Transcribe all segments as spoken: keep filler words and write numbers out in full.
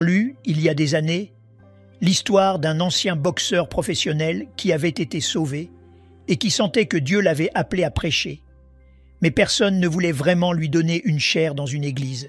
Lu, il y a des années, l'histoire d'un ancien boxeur professionnel qui avait été sauvé et qui sentait que Dieu l'avait appelé à prêcher. Mais personne ne voulait vraiment lui donner une chaire dans une église.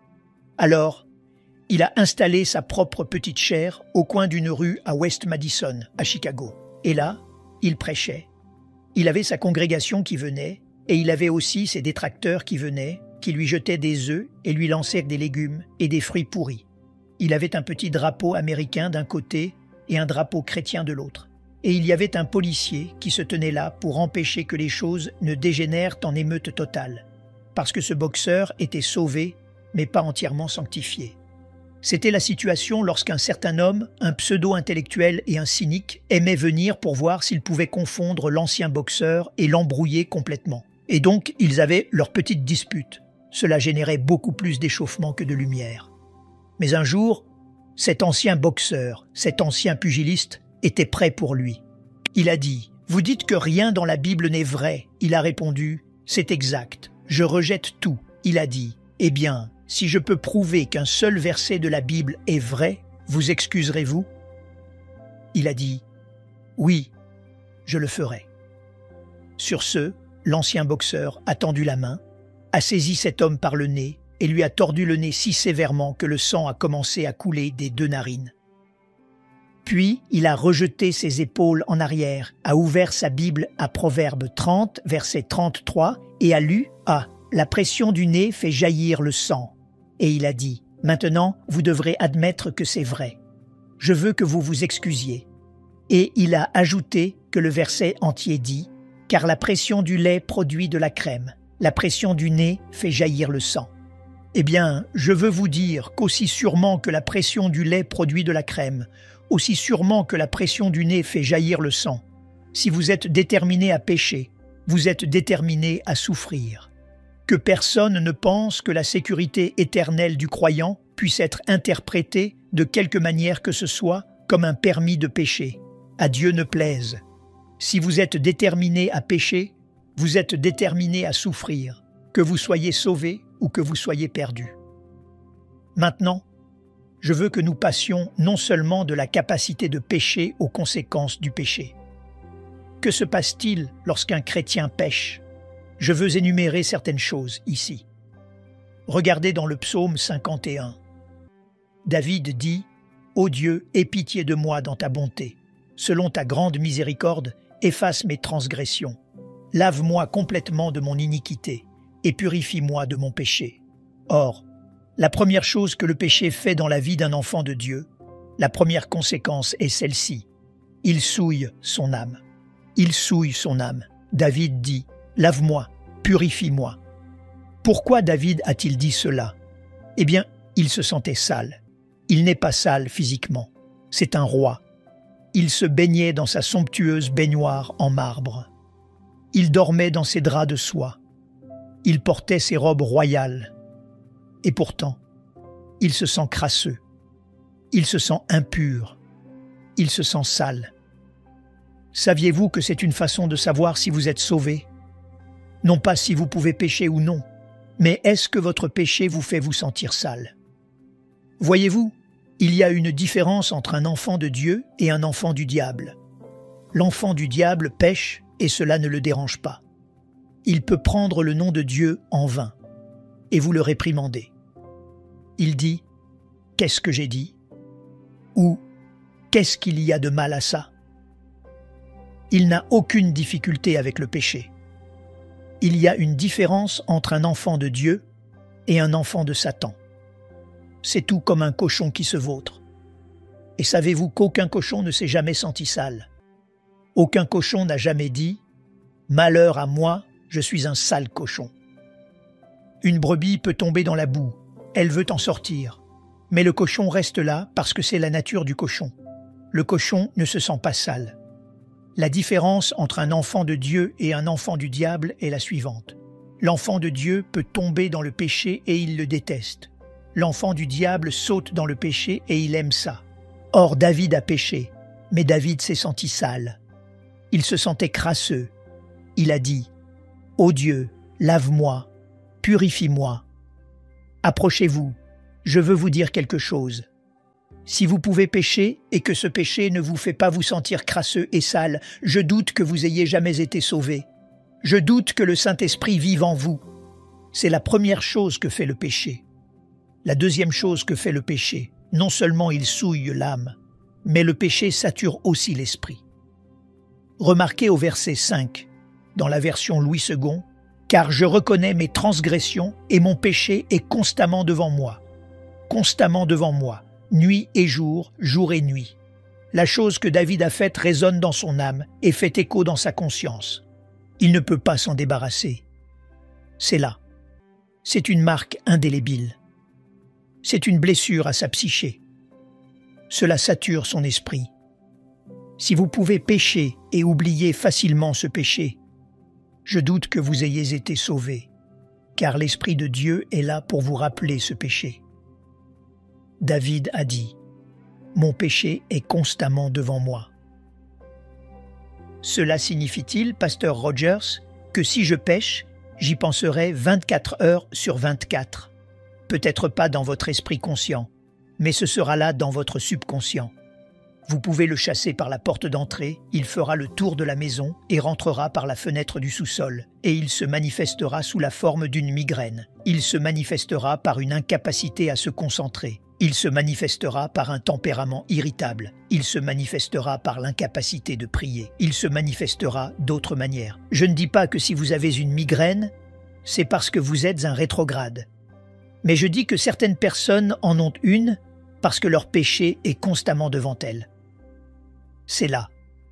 Alors, il a installé sa propre petite chaire au coin d'une rue à West Madison, à Chicago. Et là, il prêchait. Il avait sa congrégation qui venait, et il avait aussi ses détracteurs qui venaient, qui lui jetaient des œufs et lui lançaient des légumes et des fruits pourris. Il avait un petit drapeau américain d'un côté et un drapeau chrétien de l'autre. Et il y avait un policier qui se tenait là pour empêcher que les choses ne dégénèrent en émeute totale. Parce que ce boxeur était sauvé, mais pas entièrement sanctifié. C'était la situation lorsqu'un certain homme, un pseudo-intellectuel et un cynique, aimait venir pour voir s'il pouvait confondre l'ancien boxeur et l'embrouiller complètement. Et donc, ils avaient leur petite dispute. Cela générait beaucoup plus d'échauffement que de lumière. Mais un jour, cet ancien boxeur, cet ancien pugiliste, était prêt pour lui. Il a dit « Vous dites que rien dans la Bible n'est vrai ?» Il a répondu « C'est exact, je rejette tout. » Il a dit « Eh bien, si je peux prouver qu'un seul verset de la Bible est vrai, vous excuserez-vous » Il a dit « Oui, je le ferai. » Sur ce, l'ancien boxeur a tendu la main, a saisi cet homme par le nez et lui a tordu le nez si sévèrement que le sang a commencé à couler des deux narines. Puis, il a rejeté ses épaules en arrière, a ouvert sa Bible à Proverbe trente, verset trente-trois, et a lu « Ah, la pression du nez fait jaillir le sang. » Et il a dit « Maintenant, vous devrez admettre que c'est vrai. Je veux que vous vous excusiez. » Et il a ajouté que le verset entier dit « Car la pression du lait produit de la crème. La pression du nez fait jaillir le sang. » Eh bien, je veux vous dire qu'aussi sûrement que la pression du lait produit de la crème, aussi sûrement que la pression du nez fait jaillir le sang, si vous êtes déterminé à pécher, vous êtes déterminé à souffrir. Que personne ne pense que la sécurité éternelle du croyant puisse être interprétée de quelque manière que ce soit comme un permis de pécher. À Dieu ne plaise. Si vous êtes déterminé à pécher, vous êtes déterminé à souffrir, que vous soyez sauvé ou que vous soyez perdu. Maintenant, je veux que nous passions non seulement de la capacité de pécher aux conséquences du péché. Que se passe-t-il lorsqu'un chrétien pêche? Je veux énumérer certaines choses ici. Regardez dans le psaume cinquante et un. David dit « Ô Dieu, aie pitié de moi dans ta bonté. Selon ta grande miséricorde, efface mes transgressions. Lave-moi complètement de mon iniquité et purifie-moi de mon péché. » Or, la première chose que le péché fait dans la vie d'un enfant de Dieu, la première conséquence est celle-ci. Il souille son âme. Il souille son âme. David dit « Lave-moi, purifie-moi. » Pourquoi David a-t-il dit cela? Eh bien, il se sentait sale. Il n'est pas sale physiquement. C'est un roi. Il se baignait dans sa somptueuse baignoire en marbre. Il dormait dans ses draps de soie. Il portait ses robes royales. Et pourtant, il se sent crasseux. Il se sent impur. Il se sent sale. Saviez-vous que c'est une façon de savoir si vous êtes sauvé? Non pas si vous pouvez pécher ou non, mais est-ce que votre péché vous fait vous sentir sale? Voyez-vous, il y a une différence entre un enfant de Dieu et un enfant du diable. L'enfant du diable pêche et cela ne le dérange pas. Il peut prendre le nom de Dieu en vain et vous le réprimandez. Il dit « Qu'est-ce que j'ai dit ?» ou « Qu'est-ce qu'il y a de mal à ça ?» Il n'a aucune difficulté avec le péché. Il y a une différence entre un enfant de Dieu et un enfant de Satan. C'est tout comme un cochon qui se vautre. Et savez-vous qu'aucun cochon ne s'est jamais senti sale? Aucun cochon n'a jamais dit « Malheur à moi, je suis un sale cochon ». Une brebis peut tomber dans la boue, elle veut en sortir. Mais le cochon reste là parce que c'est la nature du cochon. Le cochon ne se sent pas sale. La différence entre un enfant de Dieu et un enfant du diable est la suivante. L'enfant de Dieu peut tomber dans le péché et il le déteste. L'enfant du diable saute dans le péché et il aime ça. Or David a péché, mais David s'est senti sale. Il se sentait crasseux. Il a dit « Ô Dieu, lave-moi, purifie-moi. Approchez-vous, je veux vous dire quelque chose. Si vous pouvez pécher et que ce péché ne vous fait pas vous sentir crasseux et sale, je doute que vous ayez jamais été sauvé. Je doute que le Saint-Esprit vive en vous. C'est la première chose que fait le péché. La deuxième chose que fait le péché, non seulement il souille l'âme, mais le péché sature aussi l'esprit. Remarquez au verset cinq, dans la version Louis second, « Car je reconnais mes transgressions et mon péché est constamment devant moi. Constamment devant moi, nuit et jour, jour et nuit. » La chose que David a faite résonne dans son âme et fait écho dans sa conscience. Il ne peut pas s'en débarrasser. C'est là. C'est une marque indélébile. C'est une blessure à sa psyché. Cela sature son esprit. Si vous pouvez pécher et oublier facilement ce péché, je doute que vous ayez été sauvé, car l'Esprit de Dieu est là pour vous rappeler ce péché. David a dit « Mon péché est constamment devant moi ». Cela signifie-t-il, pasteur Rogers, que si je pêche, j'y penserai vingt-quatre heures sur vingt-quatre? Peut-être pas dans votre esprit conscient, mais ce sera là dans votre subconscient. Vous pouvez le chasser par la porte d'entrée, il fera le tour de la maison et rentrera par la fenêtre du sous-sol, et il se manifestera sous la forme d'une migraine. Il se manifestera par une incapacité à se concentrer. Il se manifestera par un tempérament irritable. Il se manifestera par l'incapacité de prier. Il se manifestera d'autres manières. Je ne dis pas que si vous avez une migraine, c'est parce que vous êtes un rétrograde. Mais je dis que certaines personnes en ont une parce que leur péché est constamment devant elles. C'est là.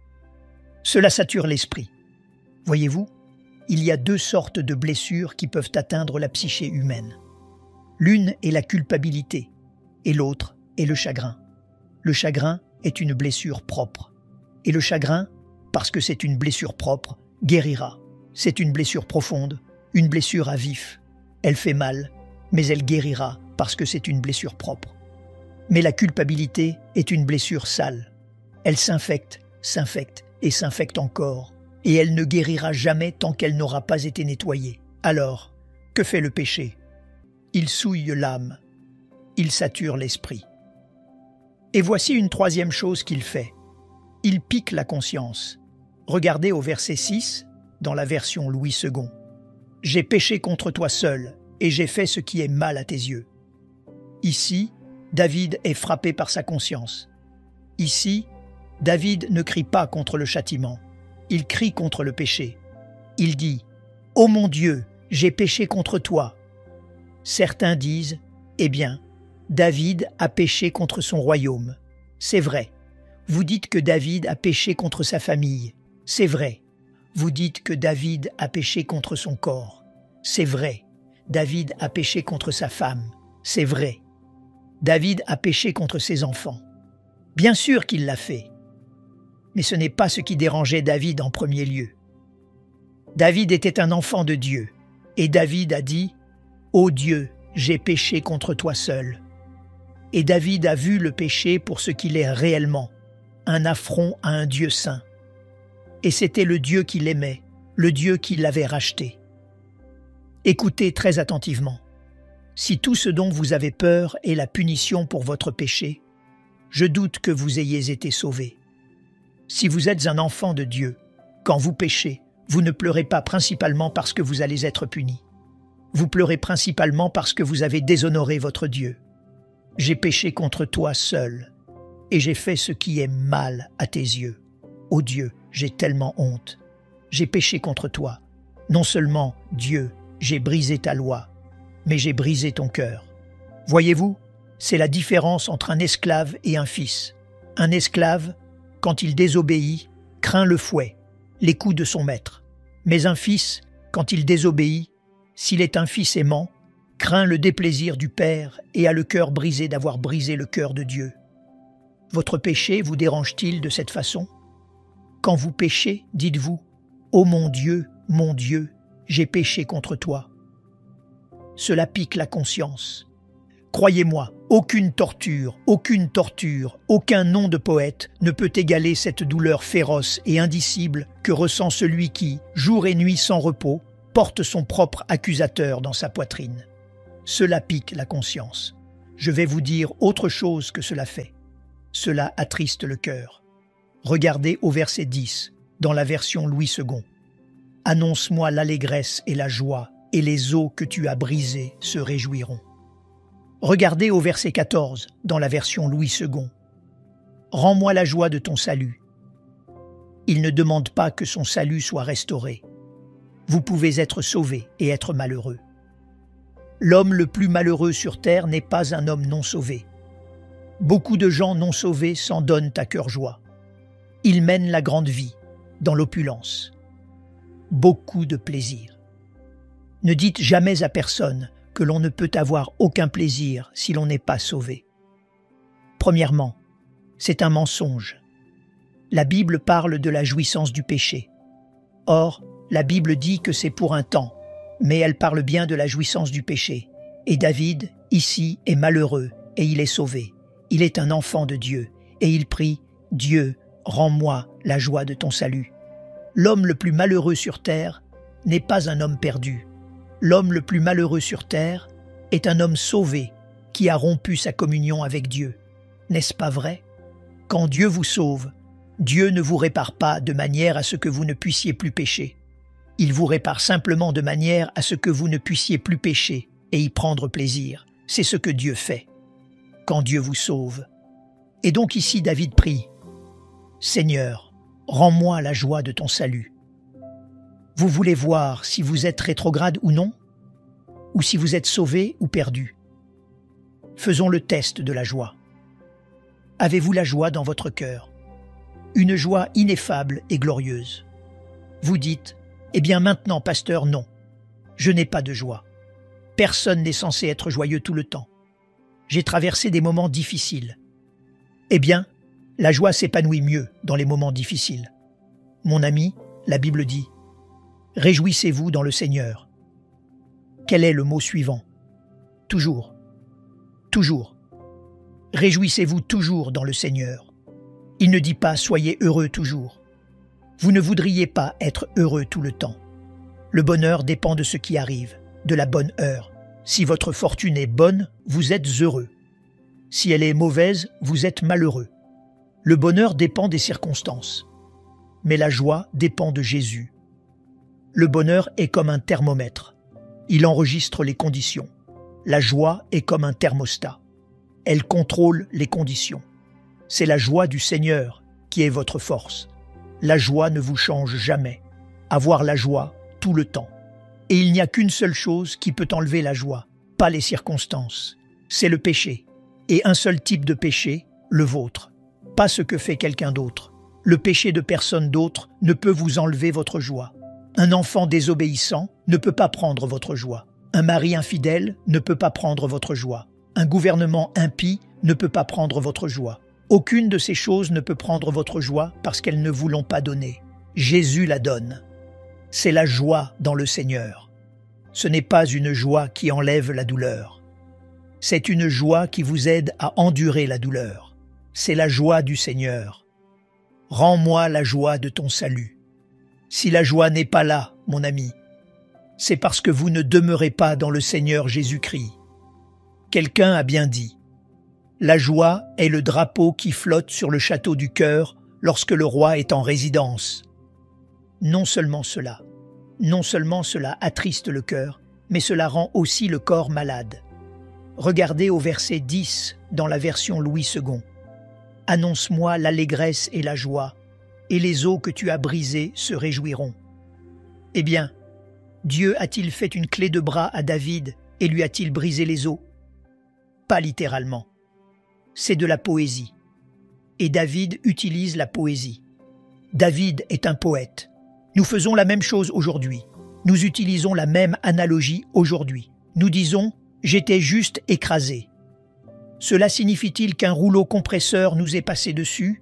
Cela sature l'esprit. Voyez-vous, il y a deux sortes de blessures qui peuvent atteindre la psyché humaine. L'une est la culpabilité et l'autre est le chagrin. Le chagrin est une blessure propre. Et le chagrin, parce que c'est une blessure propre, guérira. C'est une blessure profonde, une blessure à vif. Elle fait mal, mais elle guérira parce que c'est une blessure propre. Mais la culpabilité est une blessure sale. Elle s'infecte, s'infecte et s'infecte encore, et elle ne guérira jamais tant qu'elle n'aura pas été nettoyée. Alors, que fait le péché? Il souille l'âme, il sature l'esprit. Et voici une troisième chose qu'il fait. Il pique la conscience. Regardez au verset six, dans la version Louis second. « J'ai péché contre toi seul, et j'ai fait ce qui est mal à tes yeux. » Ici, David est frappé par sa conscience. Ici, David ne crie pas contre le châtiment, il crie contre le péché. Il dit « Ô mon Dieu, j'ai péché contre toi ». Certains disent « Eh bien, David a péché contre son royaume ». C'est vrai. Vous dites que David a péché contre sa famille. C'est vrai. Vous dites que David a péché contre son corps. C'est vrai. David a péché contre sa femme. C'est vrai. David a péché contre ses enfants. Bien sûr qu'il l'a fait. Mais ce n'est pas ce qui dérangeait David en premier lieu. David était un enfant de Dieu, et David a dit « Ô Dieu, j'ai péché contre toi seul ». Et David a vu le péché pour ce qu'il est réellement, un affront à un Dieu saint. Et c'était le Dieu qu'il aimait, le Dieu qui l'avait racheté. Écoutez très attentivement. Si tout ce dont vous avez peur est la punition pour votre péché, je doute que vous ayez été sauvé. Si vous êtes un enfant de Dieu, quand vous péchez, vous ne pleurez pas principalement parce que vous allez être puni. Vous pleurez principalement parce que vous avez déshonoré votre Dieu. J'ai péché contre toi seul, et j'ai fait ce qui est mal à tes yeux. Ô Dieu, j'ai tellement honte. J'ai péché contre toi. Non seulement, Dieu, j'ai brisé ta loi, mais j'ai brisé ton cœur. Voyez-vous, c'est la différence entre un esclave et un fils. Un esclave, quand il désobéit, craint le fouet, les coups de son maître. Mais un fils, quand il désobéit, s'il est un fils aimant, craint le déplaisir du Père et a le cœur brisé d'avoir brisé le cœur de Dieu. Votre péché vous dérange-t-il de cette façon? Quand vous péchez, dites-vous « Ô mon Dieu, mon Dieu, j'ai péché contre toi ». Cela pique la conscience. Croyez-moi, aucune torture, aucune torture, aucun nom de poète ne peut égaler cette douleur féroce et indicible que ressent celui qui, jour et nuit sans repos, porte son propre accusateur dans sa poitrine. Cela pique la conscience. Je vais vous dire autre chose que cela fait. cela attriste le cœur. Regardez au verset dix, dans la version Louis second. « Annonce-moi l'allégresse et la joie, et les os que tu as brisés se réjouiront. » Regardez au verset quatorze, dans la version Louis second. « Rends-moi la joie de ton salut. » Il ne demande pas que son salut soit restauré. Vous pouvez être sauvé et être malheureux. L'homme le plus malheureux sur terre n'est pas un homme non sauvé. Beaucoup de gens non sauvés s'en donnent à cœur joie. Ils mènent la grande vie, dans l'opulence. Beaucoup de plaisir. Ne dites jamais à personne que l'on ne peut avoir aucun plaisir si l'on n'est pas sauvé. Premièrement, c'est un mensonge. La Bible parle de la jouissance du péché. Or, la Bible dit que c'est pour un temps, mais elle parle bien de la jouissance du péché. Et David, ici, est malheureux et il est sauvé. Il est un enfant de Dieu et il prie « Dieu, rends-moi la joie de ton salut ». L'homme le plus malheureux sur terre n'est pas un homme perdu. L'homme le plus malheureux sur terre est un homme sauvé qui a rompu sa communion avec Dieu. N'est-ce pas vrai? Quand Dieu vous sauve, Dieu ne vous répare pas de manière à ce que vous ne puissiez plus pécher. Il vous répare simplement de manière à ce que vous ne puissiez plus pécher et y prendre plaisir. C'est ce que Dieu fait quand Dieu vous sauve. Et donc ici David prie « Seigneur, rends-moi la joie de ton salut. » Vous voulez voir si vous êtes rétrograde ou non? Ou si vous êtes sauvé ou perdu? Faisons le test de la joie. Avez-vous la joie dans votre cœur? Une joie ineffable et glorieuse. Vous dites « Eh bien maintenant, pasteur, non. Je n'ai pas de joie. Personne n'est censé être joyeux tout le temps. J'ai traversé des moments difficiles. » Eh bien, la joie s'épanouit mieux dans les moments difficiles. Mon ami, la Bible dit « Réjouissez-vous dans le Seigneur. » Quel est le mot suivant? Toujours. Toujours. Réjouissez-vous toujours dans le Seigneur. Il ne dit pas « soyez heureux toujours ». Vous ne voudriez pas être heureux tout le temps. Le bonheur dépend de ce qui arrive, de la bonne heure. Si votre fortune est bonne, vous êtes heureux. Si elle est mauvaise, vous êtes malheureux. Le bonheur dépend des circonstances. Mais la joie dépend de Jésus. Le bonheur est comme un thermomètre. Il enregistre les conditions. La joie est comme un thermostat. Elle contrôle les conditions. C'est la joie du Seigneur qui est votre force. La joie ne vous change jamais. Avoir la joie tout le temps. Et il n'y a qu'une seule chose qui peut enlever la joie, pas les circonstances. C'est le péché. Et un seul type de péché, le vôtre. Pas ce que fait quelqu'un d'autre. Le péché de personne d'autre ne peut vous enlever votre joie. Un enfant désobéissant ne peut pas prendre votre joie. Un mari infidèle ne peut pas prendre votre joie. Un gouvernement impie ne peut pas prendre votre joie. Aucune de ces choses ne peut prendre votre joie parce qu'elles ne vous l'ont pas donnée. Jésus la donne. C'est la joie dans le Seigneur. Ce n'est pas une joie qui enlève la douleur. C'est une joie qui vous aide à endurer la douleur. C'est la joie du Seigneur. Rends-moi la joie de ton salut. Si la joie n'est pas là, mon ami, c'est parce que vous ne demeurez pas dans le Seigneur Jésus-Christ. Quelqu'un a bien dit « La joie est le drapeau qui flotte sur le château du cœur lorsque le roi est en résidence. » Non seulement cela, non seulement cela attriste le cœur, mais cela rend aussi le corps malade. Regardez au verset dix dans la version Louis second. « Annonce-moi l'allégresse et la joie, et les os que tu as brisés se réjouiront. » Eh bien, Dieu a-t-il fait une clé de bras à David et lui a-t-il brisé les os? Pas littéralement. C'est de la poésie. Et David utilise la poésie. David est un poète. Nous faisons la même chose aujourd'hui. Nous utilisons la même analogie aujourd'hui. Nous disons « j'étais juste écrasé ». Cela signifie-t-il qu'un rouleau compresseur nous est passé dessus?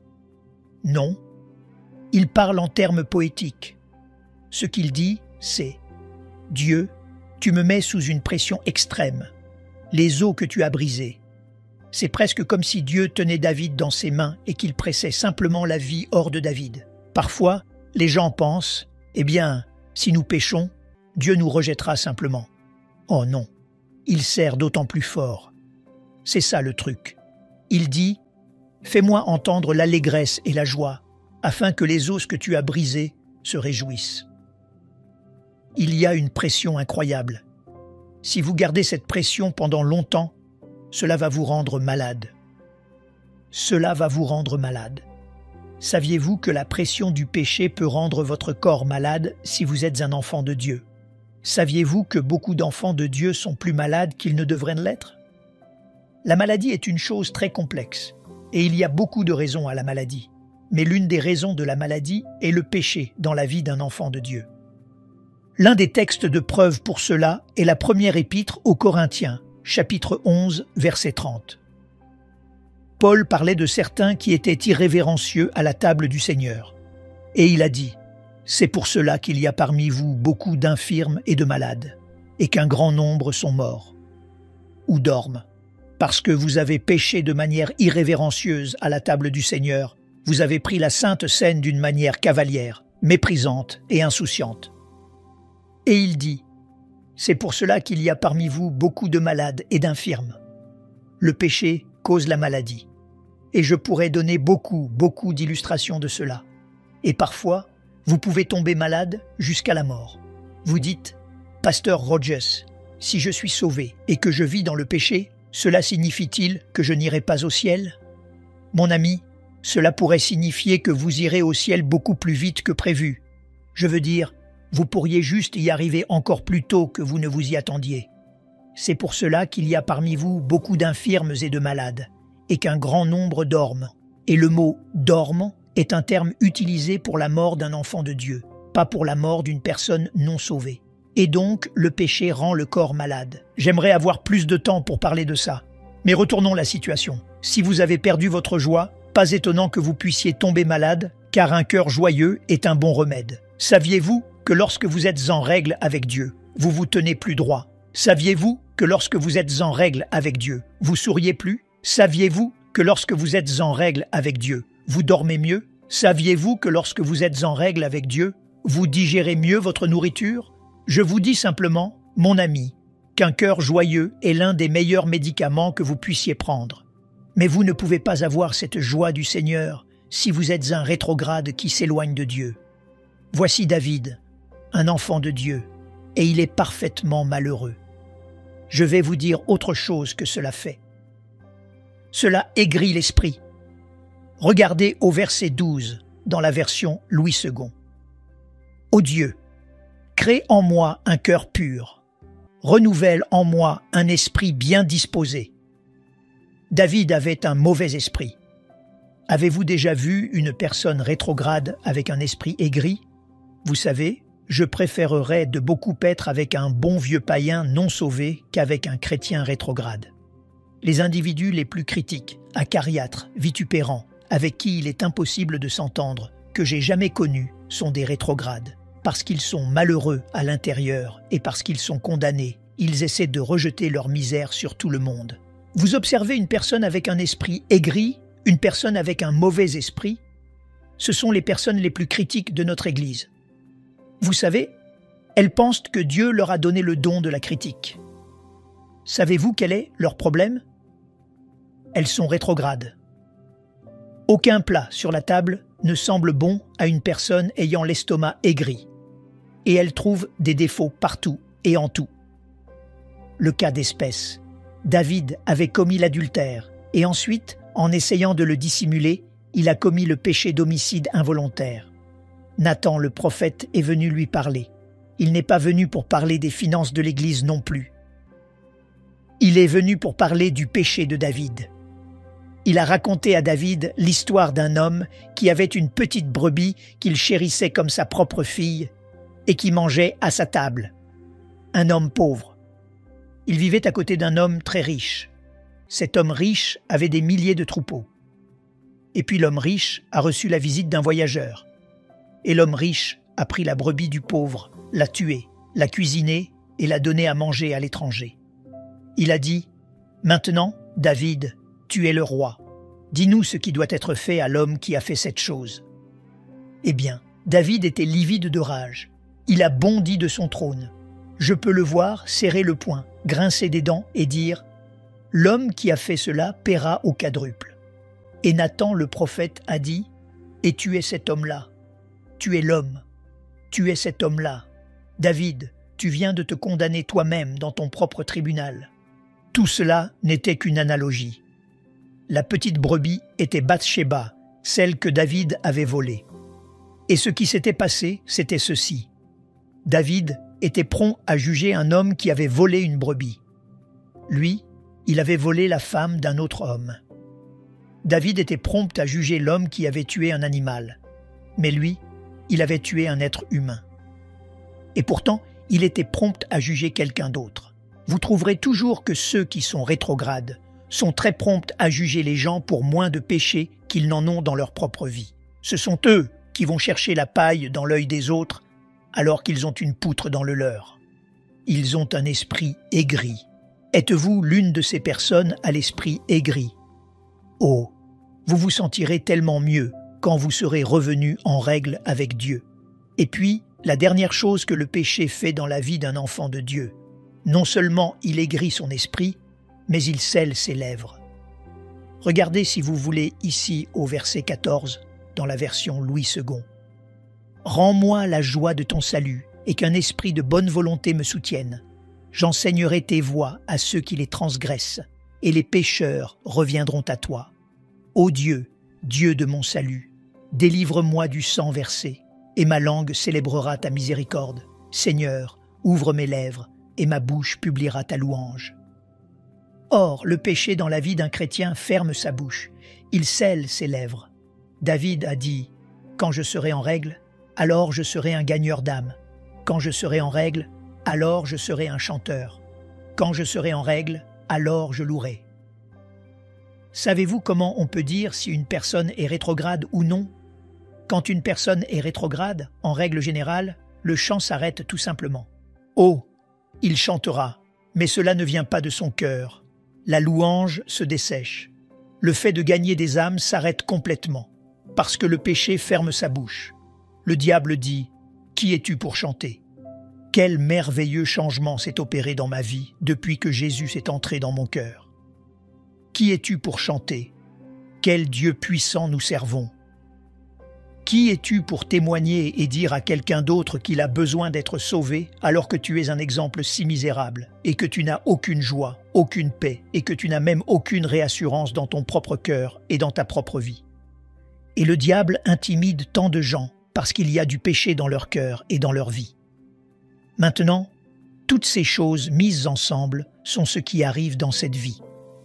Non. Il parle en termes poétiques. Ce qu'il dit, c'est « Dieu, tu me mets sous une pression extrême. Les os que tu as brisés. » C'est presque comme si Dieu tenait David dans ses mains et qu'il pressait simplement la vie hors de David. Parfois, les gens pensent « Eh bien, si nous péchons, Dieu nous rejettera simplement. » Oh non, il sert d'autant plus fort. C'est ça le truc. Il dit Fais-moi entendre l'allégresse et la joie, afin que les os que tu as brisés se réjouissent. » Il y a une pression incroyable. Si vous gardez cette pression pendant longtemps, cela va vous rendre malade. Cela va vous rendre malade. Saviez-vous que la pression du péché peut rendre votre corps malade si vous êtes un enfant de Dieu? Saviez-vous que beaucoup d'enfants de Dieu sont plus malades qu'ils ne devraient l'être? La maladie est une chose très complexe, et il y a beaucoup de raisons à la maladie. Mais l'une des raisons de la maladie est le péché dans la vie d'un enfant de Dieu. L'un des textes de preuve pour cela est la première épître aux Corinthiens, chapitre onze, verset trente. Paul parlait de certains qui étaient irrévérencieux à la table du Seigneur. Et il a dit « C'est pour cela qu'il y a parmi vous beaucoup d'infirmes et de malades, et qu'un grand nombre sont morts ou dorment. Parce que vous avez péché de manière irrévérencieuse à la table du Seigneur, vous avez pris la sainte scène d'une manière cavalière, méprisante et insouciante. » Et il dit « C'est pour cela qu'il y a parmi vous beaucoup de malades et d'infirmes. Le péché cause la maladie. Et je pourrais donner beaucoup, beaucoup d'illustrations de cela. Et parfois, vous pouvez tomber malade jusqu'à la mort. Vous dites « Pasteur Rogers, si je suis sauvé et que je vis dans le péché, cela signifie-t-il que je n'irai pas au ciel? Mon ami, cela pourrait signifier que vous irez au ciel beaucoup plus vite que prévu. Je veux dire, vous pourriez juste y arriver encore plus tôt que vous ne vous y attendiez. C'est pour cela qu'il y a parmi vous beaucoup d'infirmes et de malades, et qu'un grand nombre dorment. Et le mot « dorment » est un terme utilisé pour la mort d'un enfant de Dieu, pas pour la mort d'une personne non sauvée. Et donc, le péché rend le corps malade. J'aimerais avoir plus de temps pour parler de ça. Mais retournons à la situation. Si vous avez perdu votre joie, pas étonnant que vous puissiez tomber malade, car un cœur joyeux est un bon remède. Saviez-vous que lorsque vous êtes en règle avec Dieu, vous vous tenez plus droit? Saviez-vous que lorsque vous êtes en règle avec Dieu, vous souriez plus? Saviez-vous que lorsque vous êtes en règle avec Dieu, vous dormez mieux? Saviez-vous que lorsque vous êtes en règle avec Dieu, vous digérez mieux votre nourriture? Je vous dis simplement, mon ami, qu'un cœur joyeux est l'un des meilleurs médicaments que vous puissiez prendre. Mais vous ne pouvez pas avoir cette joie du Seigneur si vous êtes un rétrograde qui s'éloigne de Dieu. Voici David, un enfant de Dieu, et il est parfaitement malheureux. Je vais vous dire autre chose que cela fait. Cela aigrit l'esprit. Regardez au verset douze, dans la version Louis second. « Ô Dieu, crée en moi un cœur pur, renouvelle en moi un esprit bien disposé. » David avait un mauvais esprit. Avez-vous déjà vu une personne rétrograde avec un esprit aigri? Vous savez, je préférerais de beaucoup être avec un bon vieux païen non sauvé qu'avec un chrétien rétrograde. Les individus les plus critiques, acariâtres, vitupérants, avec qui il est impossible de s'entendre, que j'ai jamais connus, sont des rétrogrades. Parce qu'ils sont malheureux à l'intérieur et parce qu'ils sont condamnés, ils essaient de rejeter leur misère sur tout le monde. Vous observez une personne avec un esprit aigri, une personne avec un mauvais esprit, ce sont les personnes les plus critiques de notre Église. Vous savez, elles pensent que Dieu leur a donné le don de la critique. Savez-vous quel est leur problème? Elles sont rétrogrades. Aucun plat sur la table ne semble bon à une personne ayant l'estomac aigri. Et elle trouve des défauts partout et en tout. Le cas d'espèce. David avait commis l'adultère et ensuite, en essayant de le dissimuler, il a commis le péché d'homicide involontaire. Nathan le prophète est venu lui parler. Il n'est pas venu pour parler des finances de l'Église non plus. Il est venu pour parler du péché de David. Il a raconté à David l'histoire d'un homme qui avait une petite brebis qu'il chérissait comme sa propre fille et qui mangeait à sa table. Un homme pauvre. Il vivait à côté d'un homme très riche. Cet homme riche avait des milliers de troupeaux. Et puis l'homme riche a reçu la visite d'un voyageur. Et l'homme riche a pris la brebis du pauvre, l'a tuée, l'a cuisinée et l'a donnée à manger à l'étranger. Il a dit « Maintenant, David, tu es le roi. Dis-nous ce qui doit être fait à l'homme qui a fait cette chose. » Eh bien, David était livide de rage. Il a bondi de son trône. Je peux le voir serrer le poing, grincer des dents et dire « L'homme qui a fait cela paiera au quadruple. » Et Nathan le prophète a dit « Et tu es cet homme-là, tu es l'homme, tu es cet homme-là. David, tu viens de te condamner toi-même dans ton propre tribunal. » Tout cela n'était qu'une analogie. La petite brebis était Bathsheba, celle que David avait volée. Et ce qui s'était passé, c'était ceci. David était prompt à juger un homme qui avait volé une brebis. Lui, il avait volé la femme d'un autre homme. David était prompt à juger l'homme qui avait tué un animal. Mais lui, il avait tué un être humain. Et pourtant, il était prompt à juger quelqu'un d'autre. Vous trouverez toujours que ceux qui sont rétrogrades sont très prompts à juger les gens pour moins de péchés qu'ils n'en ont dans leur propre vie. Ce sont eux qui vont chercher la paille dans l'œil des autres alors qu'ils ont une poutre dans le leur. Ils ont un esprit aigri. Êtes-vous l'une de ces personnes à l'esprit aigri? Oh, vous vous sentirez tellement mieux quand vous serez revenu en règle avec Dieu. Et puis, la dernière chose que le péché fait dans la vie d'un enfant de Dieu, non seulement il aigrit son esprit, mais il scelle ses lèvres. Regardez si vous voulez ici au verset quatorze, dans la version Louis second. « Rends-moi la joie de ton salut et qu'un esprit de bonne volonté me soutienne. J'enseignerai tes voies à ceux qui les transgressent, et les pécheurs reviendront à toi. Ô Dieu, Dieu de mon salut, délivre-moi du sang versé, et ma langue célébrera ta miséricorde. Seigneur, ouvre mes lèvres, et ma bouche publiera ta louange. » Or, le péché dans la vie d'un chrétien ferme sa bouche, il scelle ses lèvres. David a dit « Quand je serai en règle, alors je serai un gagneur d'âme. Quand je serai en règle, alors je serai un chanteur. Quand je serai en règle, alors je louerai. » Savez-vous comment on peut dire si une personne est rétrograde ou non? Quand une personne est rétrograde, en règle générale, le chant s'arrête tout simplement. Oh, il chantera, mais cela ne vient pas de son cœur. La louange se dessèche. Le fait de gagner des âmes s'arrête complètement, parce que le péché ferme sa bouche. Le diable dit « Qui es-tu pour chanter ?» Quel merveilleux changement s'est opéré dans ma vie depuis que Jésus s'est entré dans mon cœur. Qui es-tu pour chanter? Quel Dieu puissant nous servons? Qui es-tu pour témoigner et dire à quelqu'un d'autre qu'il a besoin d'être sauvé alors que tu es un exemple si misérable et que tu n'as aucune joie, aucune paix et que tu n'as même aucune réassurance dans ton propre cœur et dans ta propre vie? Et le diable intimide tant de gens parce qu'il y a du péché dans leur cœur et dans leur vie. Maintenant, toutes ces choses mises ensemble sont ce qui arrive dans cette vie.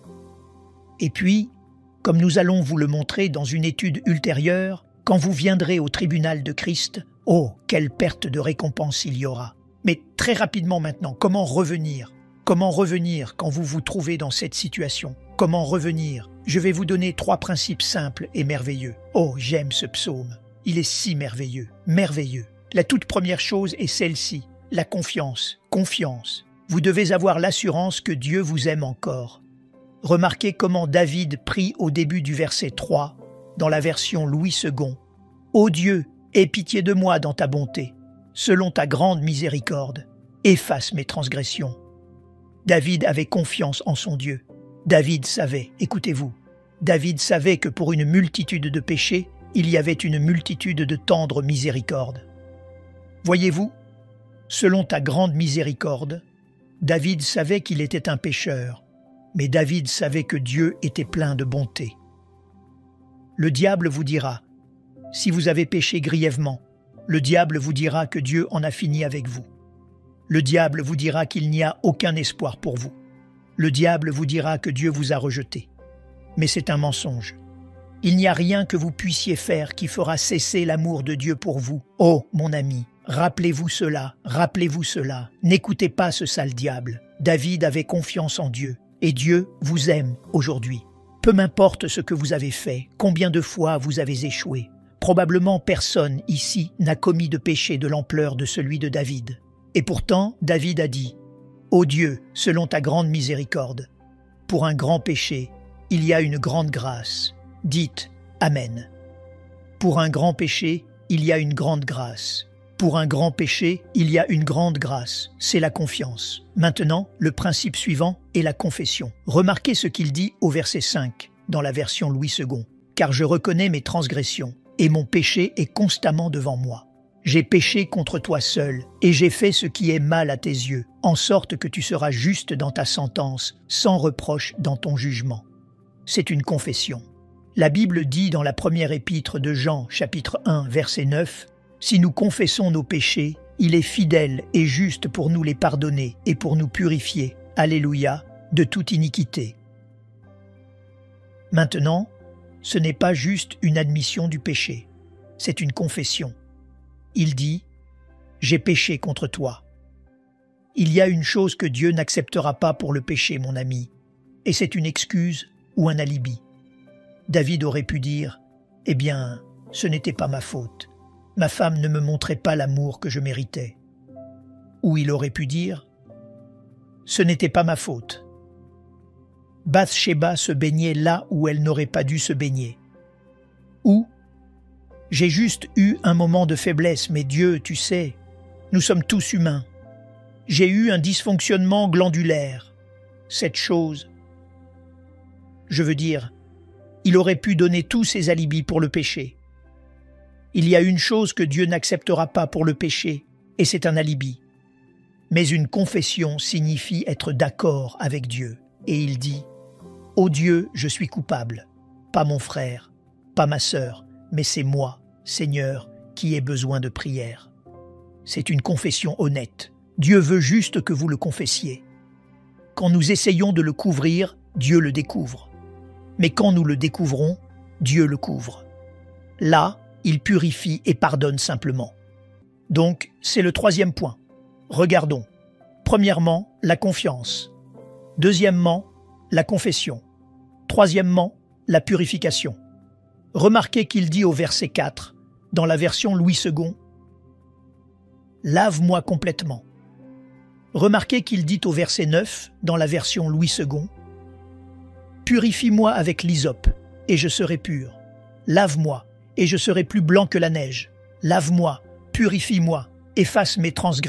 Et puis, comme nous allons vous le montrer dans une étude ultérieure, quand vous viendrez au tribunal de Christ, oh, quelle perte de récompense il y aura. Mais très rapidement maintenant, comment revenir? Comment revenir quand vous vous trouvez dans cette situation? Comment revenir? Je vais vous donner trois principes simples et merveilleux. Oh, j'aime ce psaume. Il est si merveilleux, merveilleux. La toute première chose est celle-ci, la confiance, confiance. Vous devez avoir l'assurance que Dieu vous aime encore. Remarquez comment David prie au début du verset trois, dans la version Louis second. « Ô Dieu, aie pitié de moi dans ta bonté, selon ta grande miséricorde, efface mes transgressions. » David avait confiance en son Dieu. David savait, écoutez-vous, David savait que pour une multitude de péchés, il y avait une multitude de tendres miséricordes. Voyez-vous, selon ta grande miséricorde, David savait qu'il était un pécheur, mais David savait que Dieu était plein de bonté. Le diable vous dira, si vous avez péché grièvement, le diable vous dira que Dieu en a fini avec vous. Le diable vous dira qu'il n'y a aucun espoir pour vous. Le diable vous dira que Dieu vous a rejeté. Mais c'est un mensonge. Il n'y a rien que vous puissiez faire qui fera cesser l'amour de Dieu pour vous. Oh, mon ami, rappelez-vous cela, rappelez-vous cela. N'écoutez pas ce sale diable. David avait confiance en Dieu, et Dieu vous aime aujourd'hui. Peu m'importe ce que vous avez fait, combien de fois vous avez échoué. Probablement personne ici n'a commis de péché de l'ampleur de celui de David. Et pourtant, David a dit « Ô Dieu, selon ta grande miséricorde, pour un grand péché, il y a une grande grâce. Dites Amen. Pour un grand péché, il y a une grande grâce. Pour un grand péché, il y a une grande grâce. C'est la confiance. » Maintenant, le principe suivant est la confession. Remarquez ce qu'il dit au verset cinq, dans la version Louis second. « car je reconnais mes transgressions, et mon péché est constamment devant moi. J'ai péché contre toi seul, et j'ai fait ce qui est mal à tes yeux, en sorte que tu seras juste dans ta sentence, sans reproche dans ton jugement. » C'est une confession. La Bible dit dans la première épître de Jean, chapitre un, verset neuf, « Si nous confessons nos péchés, il est fidèle et juste pour nous les pardonner et pour nous purifier, alléluia, de toute iniquité. » Maintenant, ce n'est pas juste une admission du péché, c'est une confession. Il dit « J'ai péché contre toi ». Il y a une chose que Dieu n'acceptera pas pour le péché, mon ami, et c'est une excuse ou un alibi. David aurait pu dire « Eh bien, ce n'était pas ma faute. Ma femme ne me montrait pas l'amour que je méritais. » Ou il aurait pu dire « Ce n'était pas ma faute. Bathsheba se baignait là où elle n'aurait pas dû se baigner. » Ou « J'ai juste eu un moment de faiblesse, mais Dieu, tu sais, nous sommes tous humains. J'ai eu un dysfonctionnement glandulaire. Cette chose. » Je veux dire, il aurait pu donner tous ses alibis pour le péché. Il y a une chose que Dieu n'acceptera pas pour le péché, et c'est un alibi. Mais une confession signifie être d'accord avec Dieu. Et il dit « Ô Dieu, je suis coupable, pas mon frère, pas ma sœur, mais c'est moi, Seigneur, qui ai besoin de prière. » C'est une confession honnête. Dieu veut juste que vous le confessiez. Quand nous essayons de le couvrir, Dieu le découvre. Mais quand nous le découvrons, Dieu le couvre. Là, il purifie et pardonne simplement. Donc, c'est le troisième point. Regardons. Premièrement, la confiance. Deuxièmement, la confession. Troisièmement, la purification. Remarquez qu'il dit au verset quatre, dans la version Louis second, « Lave-moi complètement ». Remarquez qu'il dit au verset neuf, dans la version Louis second, « Purifie-moi avec l'hysope, et je serai pur. Lave-moi, et je serai plus blanc que la neige. Lave-moi, purifie-moi, efface mes transgressions. »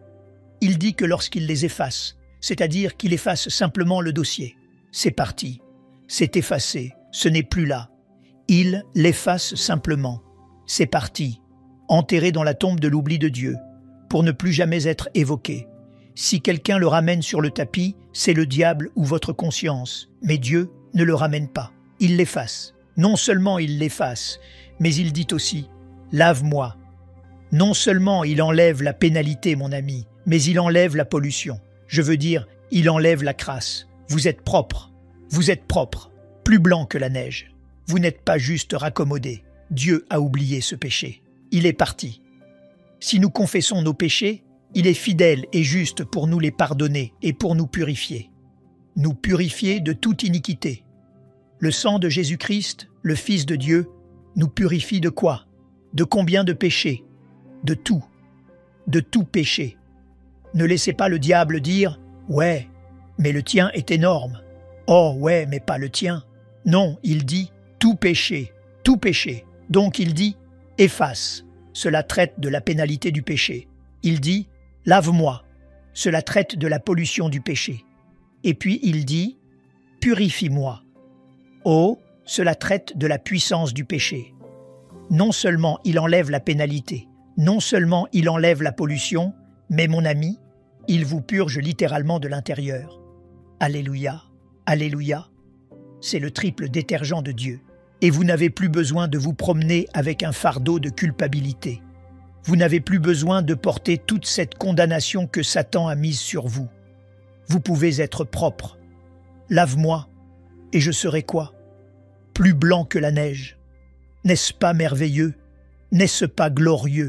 Il dit que lorsqu'il les efface, c'est-à-dire qu'il efface simplement le dossier, c'est parti, c'est effacé, ce n'est plus là. Il l'efface simplement, c'est parti, enterré dans la tombe de l'oubli de Dieu, pour ne plus jamais être évoqué. Si quelqu'un le ramène sur le tapis, c'est le diable ou votre conscience, mais Dieu ne le ramène pas, il l'efface. Non seulement il l'efface, mais il dit aussi « Lave-moi ». Non seulement il enlève la pénalité, mon ami, mais il enlève la pollution. Je veux dire, il enlève la crasse. Vous êtes propre, vous êtes propre, plus blanc que la neige. Vous n'êtes pas juste raccommodé. Dieu a oublié ce péché. Il est parti. Si nous confessons nos péchés, il est fidèle et juste pour nous les pardonner et pour nous purifier. Nous purifier de toute iniquité. Le sang de Jésus-Christ, le Fils de Dieu, nous purifie de quoi? De combien de péchés? De tout. De tout péché. Ne laissez pas le diable dire « Ouais, mais le tien est énorme. Oh ouais, mais pas le tien. » Non, il dit « Tout péché, tout péché. » Donc il dit « Efface. » Cela traite de la pénalité du péché. Il dit « Lave-moi. » Cela traite de la pollution du péché. Et puis il dit « Purifie-moi. » Oh, cela traite de la puissance du péché. Non seulement il enlève la pénalité, non seulement il enlève la pollution, mais mon ami, il vous purge littéralement de l'intérieur. Alléluia, alléluia. C'est le triple détergent de Dieu. Et vous n'avez plus besoin de vous promener avec un fardeau de culpabilité. Vous n'avez plus besoin de porter toute cette condamnation que Satan a mise sur vous. Vous pouvez être propre. Lave-moi, et je serai quoi? Plus blanc que la neige. N'est-ce pas merveilleux? N'est-ce pas glorieux?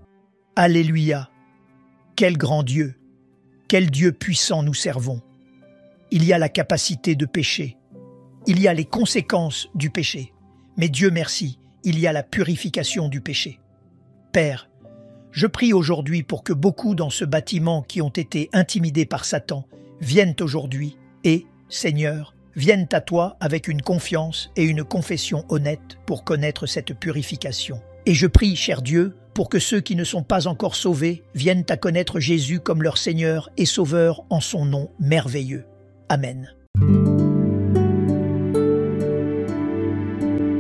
Alléluia! Quel grand Dieu! Quel Dieu puissant nous servons! Il y a la capacité de pécher. Il y a les conséquences du péché. Mais Dieu merci, il y a la purification du péché. Père, je prie aujourd'hui pour que beaucoup dans ce bâtiment qui ont été intimidés par Satan viennent aujourd'hui et, Seigneur, viennent à toi avec une confiance et une confession honnête pour connaître cette purification. Et je prie, cher Dieu, pour que ceux qui ne sont pas encore sauvés viennent à connaître Jésus comme leur Seigneur et Sauveur en son nom merveilleux. Amen.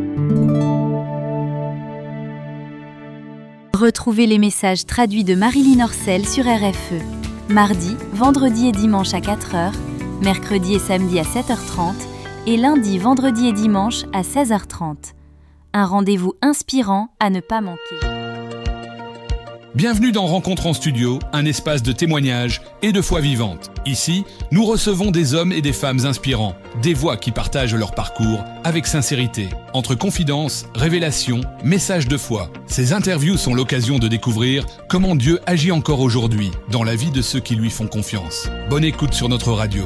Retrouvez les messages traduits de Marilyn Orcel sur R F E. Mardi, vendredi et dimanche à quatre heures, mercredi et samedi à sept heures trente et lundi, vendredi et dimanche à seize heures trente. Un rendez-vous inspirant à ne pas manquer. Bienvenue dans Rencontre en studio, un espace de témoignages et de foi vivante. Ici, nous recevons des hommes et des femmes inspirants, des voix qui partagent leur parcours avec sincérité. Entre confidences, révélations, messages de foi, ces interviews sont l'occasion de découvrir comment Dieu agit encore aujourd'hui dans la vie de ceux qui lui font confiance. Bonne écoute sur notre radio.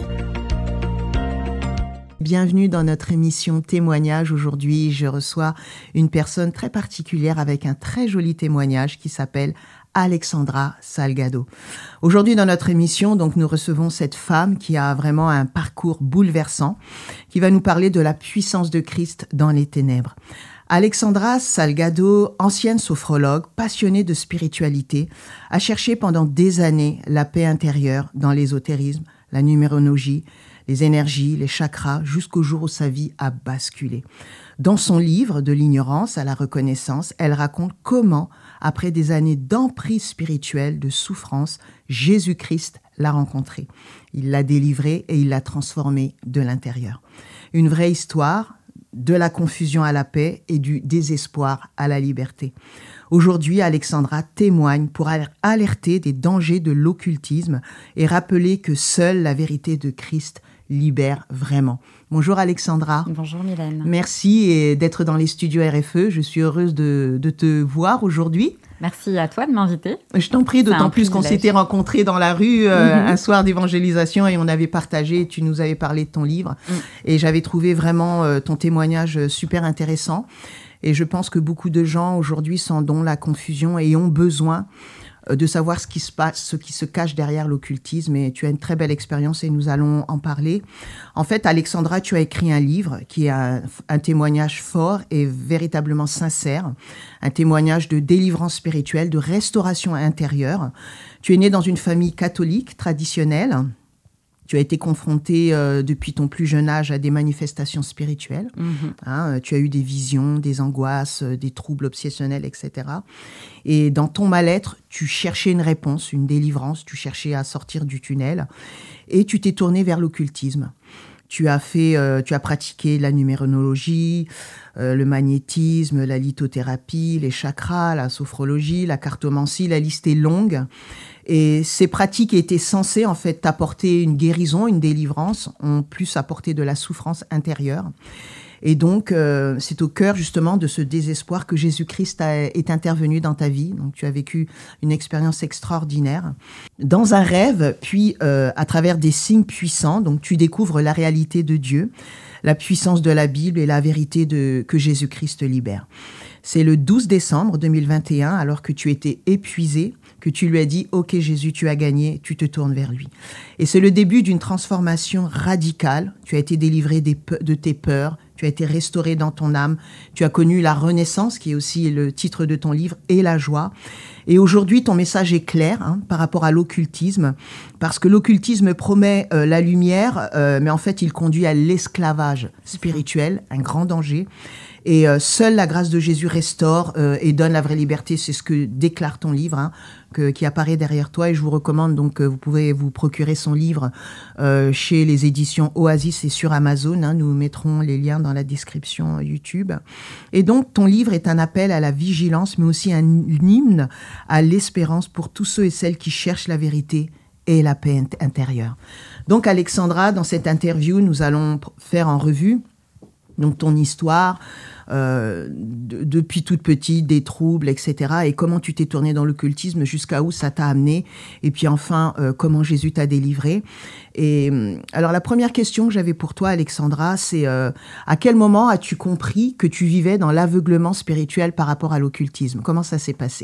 Bienvenue dans notre émission Témoignage. Aujourd'hui, je reçois une personne très particulière avec un très joli témoignage qui s'appelle Alexandra Salgado. Aujourd'hui, dans notre émission, donc, nous recevons cette femme qui a vraiment un parcours bouleversant, qui va nous parler de la puissance de Christ dans les ténèbres. Alexandra Salgado, ancienne sophrologue, passionnée de spiritualité, a cherché pendant des années la paix intérieure dans l'ésotérisme, la numérologie, les énergies, les chakras, jusqu'au jour où sa vie a basculé. Dans son livre « De l'ignorance à la reconnaissance », elle raconte comment, après des années d'emprise spirituelle, de souffrance, Jésus-Christ l'a rencontrée. Il l'a délivrée et il l'a transformée de l'intérieur. Une vraie histoire de la confusion à la paix et du désespoir à la liberté. Aujourd'hui, Alexandra témoigne pour alerter des dangers de l'occultisme et rappeler que seule la vérité de Christ libère vraiment. Bonjour Alexandra. Bonjour Mylène. Merci et d'être dans les studios R F E. Je suis heureuse de, de te voir aujourd'hui. Merci à toi de m'inviter. Je t'en prie, d'autant plus qu'on s'était rencontrés dans la rue euh, mm-hmm. un soir d'évangélisation et on avait partagé, tu nous avais parlé de ton livre. Mm. Et j'avais trouvé vraiment euh, ton témoignage super intéressant. Et je pense que beaucoup de gens aujourd'hui sont dans la confusion et ont besoin de savoir ce qui se passe, ce qui se cache derrière l'occultisme. Et tu as une très belle expérience et nous allons en parler. En fait, Alexandra, tu as écrit un livre qui est un, un témoignage fort et véritablement sincère, un témoignage de délivrance spirituelle, de restauration intérieure. Tu es née dans une famille catholique traditionnelle. Tu as été confrontée euh, depuis ton plus jeune âge à des manifestations spirituelles. Mm-hmm. Hein, tu as eu des visions, des angoisses, euh, des troubles obsessionnels, et cetera. Et dans ton mal-être, tu cherchais une réponse, une délivrance, tu cherchais à sortir du tunnel et tu t'es tournée vers l'occultisme. Tu as fait, euh, tu as pratiqué la numérologie, euh, le magnétisme, la lithothérapie, les chakras, la sophrologie, la cartomancie, la liste est longue. Et ces pratiques étaient censées en fait t'apporter une guérison, une délivrance, ont plus apporté de la souffrance intérieure. Et donc, euh, c'est au cœur justement de ce désespoir que Jésus-Christ a, est intervenu dans ta vie. Donc, tu as vécu une expérience extraordinaire. Dans un rêve, puis euh, à travers des signes puissants, donc tu découvres la réalité de Dieu, la puissance de la Bible et la vérité de, que Jésus-Christ libère. C'est le douze décembre deux mille vingt et un, alors que tu étais épuisé, que tu lui as dit « Ok Jésus, tu as gagné », tu te tournes vers lui. Et c'est le début d'une transformation radicale. Tu as été délivré des pe- de tes peurs, tu as été restauré dans ton âme, tu as connu la renaissance, qui est aussi le titre de ton livre, et la joie. Et aujourd'hui, ton message est clair hein, par rapport à l'occultisme, parce que l'occultisme promet euh, la lumière, euh, mais en fait, il conduit à l'esclavage spirituel, un grand danger. Et euh, seule la grâce de Jésus restaure euh, et donne la vraie liberté. C'est ce que déclare ton livre, hein, que, qui apparaît derrière toi. Et je vous recommande, donc, euh, vous pouvez vous procurer son livre euh, chez les éditions Oasis et sur Amazon. Hein, nous mettrons les liens dans la description YouTube. Et donc, ton livre est un appel à la vigilance, mais aussi un, un hymne à l'espérance pour tous ceux et celles qui cherchent la vérité et la paix intérieure. Donc, Alexandra, dans cette interview, nous allons faire en revue donc ton histoire, euh, de, depuis toute petite, des troubles, et cetera. Et comment tu t'es tournée dans l'occultisme, jusqu'à où ça t'a amené. Et puis enfin, euh, comment Jésus t'a délivré. Et alors, la première question que j'avais pour toi, Alexandra, c'est euh, à quel moment as-tu compris que tu vivais dans l'aveuglement spirituel par rapport à l'occultisme ? Comment ça s'est passé ?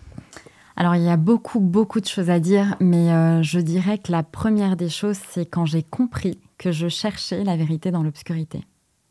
Alors, il y a beaucoup, beaucoup de choses à dire, mais euh, je dirais que la première des choses, c'est quand j'ai compris que je cherchais la vérité dans l'obscurité.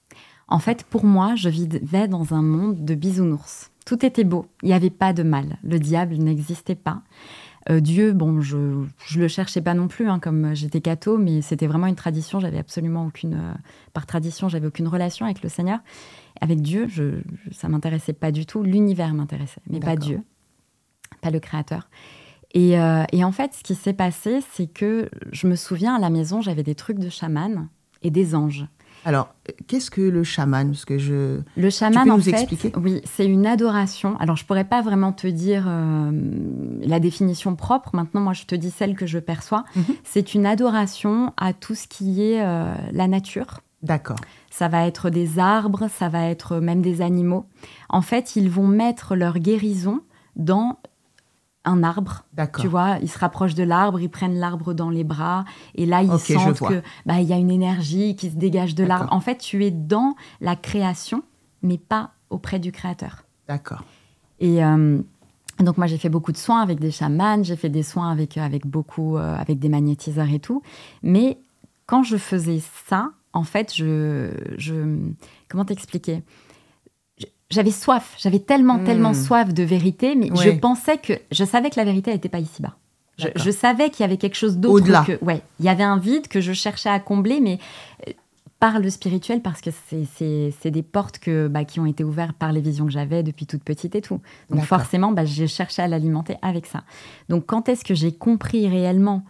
En fait, pour moi, je vivais dans un monde de bisounours. Tout était beau, il n'y avait pas de mal. Le diable n'existait pas. Euh, Dieu, bon, je ne le cherchais pas non plus, hein, comme j'étais catho, mais c'était vraiment une tradition. J'avais absolument aucune, euh, par tradition, j'avais aucune relation avec le Seigneur. Avec Dieu, je, je, ça ne m'intéressait pas du tout. L'univers m'intéressait, mais D'accord. pas Dieu. pas le créateur. Et, euh, et en fait, ce qui s'est passé, c'est que je me souviens, à la maison, j'avais des trucs de chaman et des anges. Alors, qu'est-ce que le chaman? Parce que je... Le chaman, tu peux en nous fait, expliquer? Oui, c'est une adoration. Alors, je pourrais pas vraiment te dire euh, la définition propre. Maintenant, moi, je te dis celle que je perçois. Mm-hmm. C'est une adoration à tout ce qui est euh, la nature. D'accord. Ça va être des arbres, ça va être même des animaux. En fait, ils vont mettre leur guérison dans un arbre. D'accord. Tu vois, ils se rapprochent de l'arbre, ils prennent l'arbre dans les bras, et là, ils okay, sentent que bah, y a une énergie qui se dégage de D'accord. l'arbre. En fait, tu es dans la création, mais pas auprès du créateur. D'accord. Et euh, donc, moi, j'ai fait beaucoup de soins avec des chamans, j'ai fait des soins avec, avec beaucoup, euh, avec des magnétiseurs et tout. Mais quand je faisais ça, en fait, je... je comment t'expliquer ? J'avais soif, j'avais tellement, mmh. tellement soif de vérité, mais oui. je pensais que... Je savais que la vérité, elle n'était pas ici-bas. Je, je savais qu'il y avait quelque chose d'autre. Au-delà. Que, ouais, il y avait un vide que je cherchais à combler, mais euh, par le spirituel, parce que c'est, c'est, c'est des portes que, bah, qui ont été ouvertes par les visions que j'avais depuis toute petite et tout. Donc D'accord. forcément, bah, j'ai cherché à l'alimenter avec ça. Donc quand est-ce que j'ai compris réellement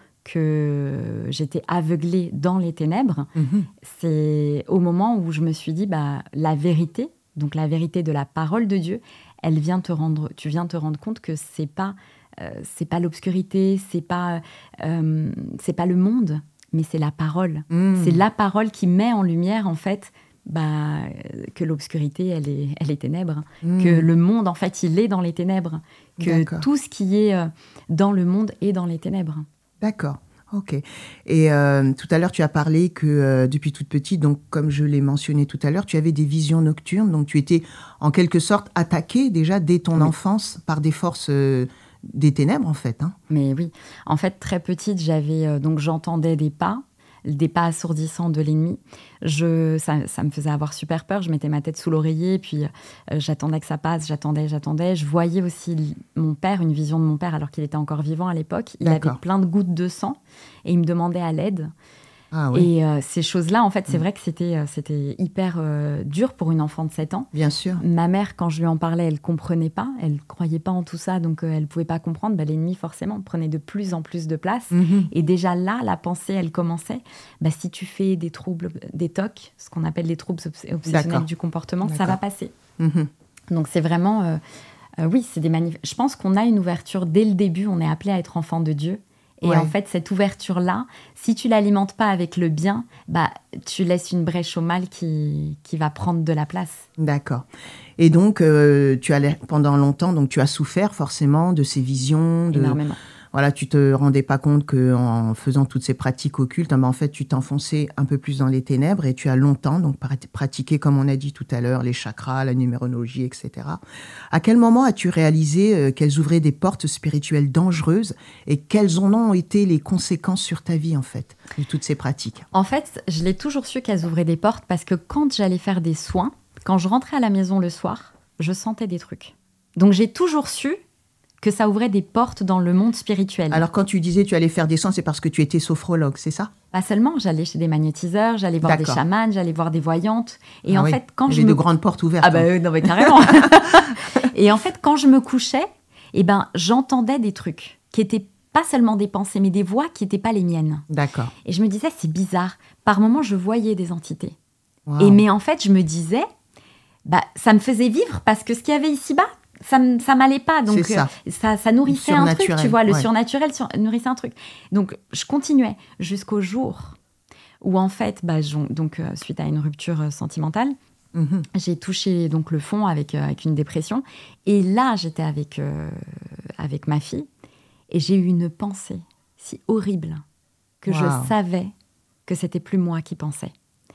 que j'étais aveuglée dans les ténèbres, mmh. c'est au moment où je me suis dit, bah, la vérité... Donc la vérité de la parole de Dieu, elle vient te rendre, tu viens te rendre compte que c'est pas, euh, c'est pas l'obscurité, c'est pas, euh, c'est pas le monde, mais c'est la parole. Mmh. C'est la parole qui met en lumière en fait, bah, que l'obscurité elle est, elle est ténèbres, mmh. que le monde en fait il est dans les ténèbres, que D'accord. tout ce qui est dans le monde est dans les ténèbres. D'accord. Ok. Et euh, tout à l'heure, tu as parlé que euh, depuis toute petite, donc comme je l'ai mentionné tout à l'heure, tu avais des visions nocturnes. Donc tu étais en quelque sorte attaquée déjà dès ton oui. enfance par des forces euh, des ténèbres en fait. Hein. Mais oui. En fait, très petite, j'avais euh, donc j'entendais des pas. des pas assourdissants de l'ennemi. Je, ça, ça me faisait avoir super peur. Je mettais ma tête sous l'oreiller, puis euh, j'attendais que ça passe, j'attendais, j'attendais. Je voyais aussi mon père, une vision de mon père, alors qu'il était encore vivant à l'époque. Il D'accord. avait plein de gouttes de sang et il me demandait à l'aide. Ah, oui. Et euh, ces choses-là, en fait, c'est mmh. vrai que c'était, euh, c'était hyper euh, dur pour une enfant de sept ans. Bien sûr. Ma mère, quand je lui en parlais, elle ne comprenait pas. Elle ne croyait pas en tout ça, donc euh, elle ne pouvait pas comprendre. Bah, l'ennemi, forcément, prenait de plus en plus de place. Mmh. Et déjà là, la pensée, elle commençait. Bah, si tu fais des troubles, des T O C, ce qu'on appelle les troubles obsessionnels D'accord. du comportement, D'accord. ça va passer. Mmh. Donc c'est vraiment... Euh, euh, oui, c'est des manif- je pense qu'on a une ouverture dès le début. On est appelé à être enfant de Dieu. Et ouais. en fait, cette ouverture-là, si tu ne l'alimentes pas avec le bien, bah, tu laisses une brèche au mal qui, qui va prendre de la place. D'accord. Et donc, euh, tu as, pendant longtemps, donc, tu as souffert forcément de ces visions. De, Énormément. Voilà, tu ne te rendais pas compte qu'en faisant toutes ces pratiques occultes, ben, en fait, tu t'enfonçais un peu plus dans les ténèbres et tu as longtemps donc, pratiqué, comme on a dit tout à l'heure, les chakras, la numérologie, et cetera. À quel moment as-tu réalisé euh, qu'elles ouvraient des portes spirituelles dangereuses et quelles en ont été les conséquences sur ta vie, en fait, de toutes ces pratiques? En fait, je l'ai toujours su qu'elles ouvraient des portes parce que quand j'allais faire des soins, quand je rentrais à la maison le soir, je sentais des trucs. Donc, j'ai toujours su que ça ouvrait des portes dans le monde spirituel. Alors, quand tu disais tu allais faire des soins, c'est parce que tu étais sophrologue, c'est ça? Pas seulement, j'allais chez des magnétiseurs, j'allais voir D'accord. des chamans, j'allais voir des voyantes. Et ah en oui. fait, quand Il y je avait me... de grandes portes ouvertes. Ah bah hein. non mais carrément. Et en fait, quand je me couchais, eh ben, j'entendais des trucs qui étaient pas seulement des pensées, mais des voix qui n'étaient pas les miennes. D'accord. Et je me disais, c'est bizarre. Par moments, je voyais des entités. Wow. Et mais en fait, je me disais, bah, ça me faisait vivre parce que ce qu'il y avait ici-bas, ça ça m'allait pas, donc ça. Euh, ça, ça nourrissait un truc, tu vois, le ouais. surnaturel sur, nourrissait un truc. Donc je continuais jusqu'au jour où en fait, bah, donc euh, suite à une rupture euh, sentimentale, mm-hmm. j'ai touché donc le fond avec euh, avec une dépression, et là j'étais avec euh, avec ma fille et j'ai eu une pensée si horrible que wow. je savais que c'était plus moi qui pensais.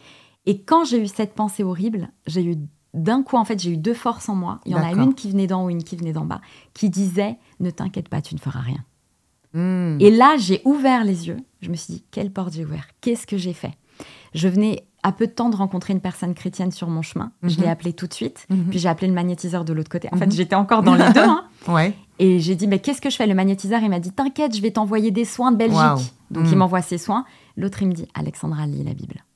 Et quand j'ai eu cette pensée horrible, j'ai eu d'un coup, en fait, j'ai eu deux forces en moi. Il y en D'accord. a une qui venait d'en haut, une qui venait d'en bas, qui disait « Ne t'inquiète pas, tu ne feras rien. Mmh. » Et là, j'ai ouvert les yeux. Je me suis dit « Quelle porte j'ai ouvert ? Qu'est-ce que j'ai fait ?» Je venais à peu de temps de rencontrer une personne chrétienne sur mon chemin. Mmh. Je l'ai appelée tout de suite. Mmh. Puis j'ai appelé le magnétiseur de l'autre côté. En mmh. fait, j'étais encore dans les deux. Hein. Ouais. Et j'ai dit « Mais qu'est-ce que je fais ?» Le magnétiseur, il m'a dit « T'inquiète, je vais t'envoyer des soins de Belgique. Wow. » Donc, mmh. il m'envoie ses soins. L'autre, il me dit « Alexandra, lis la Bible. »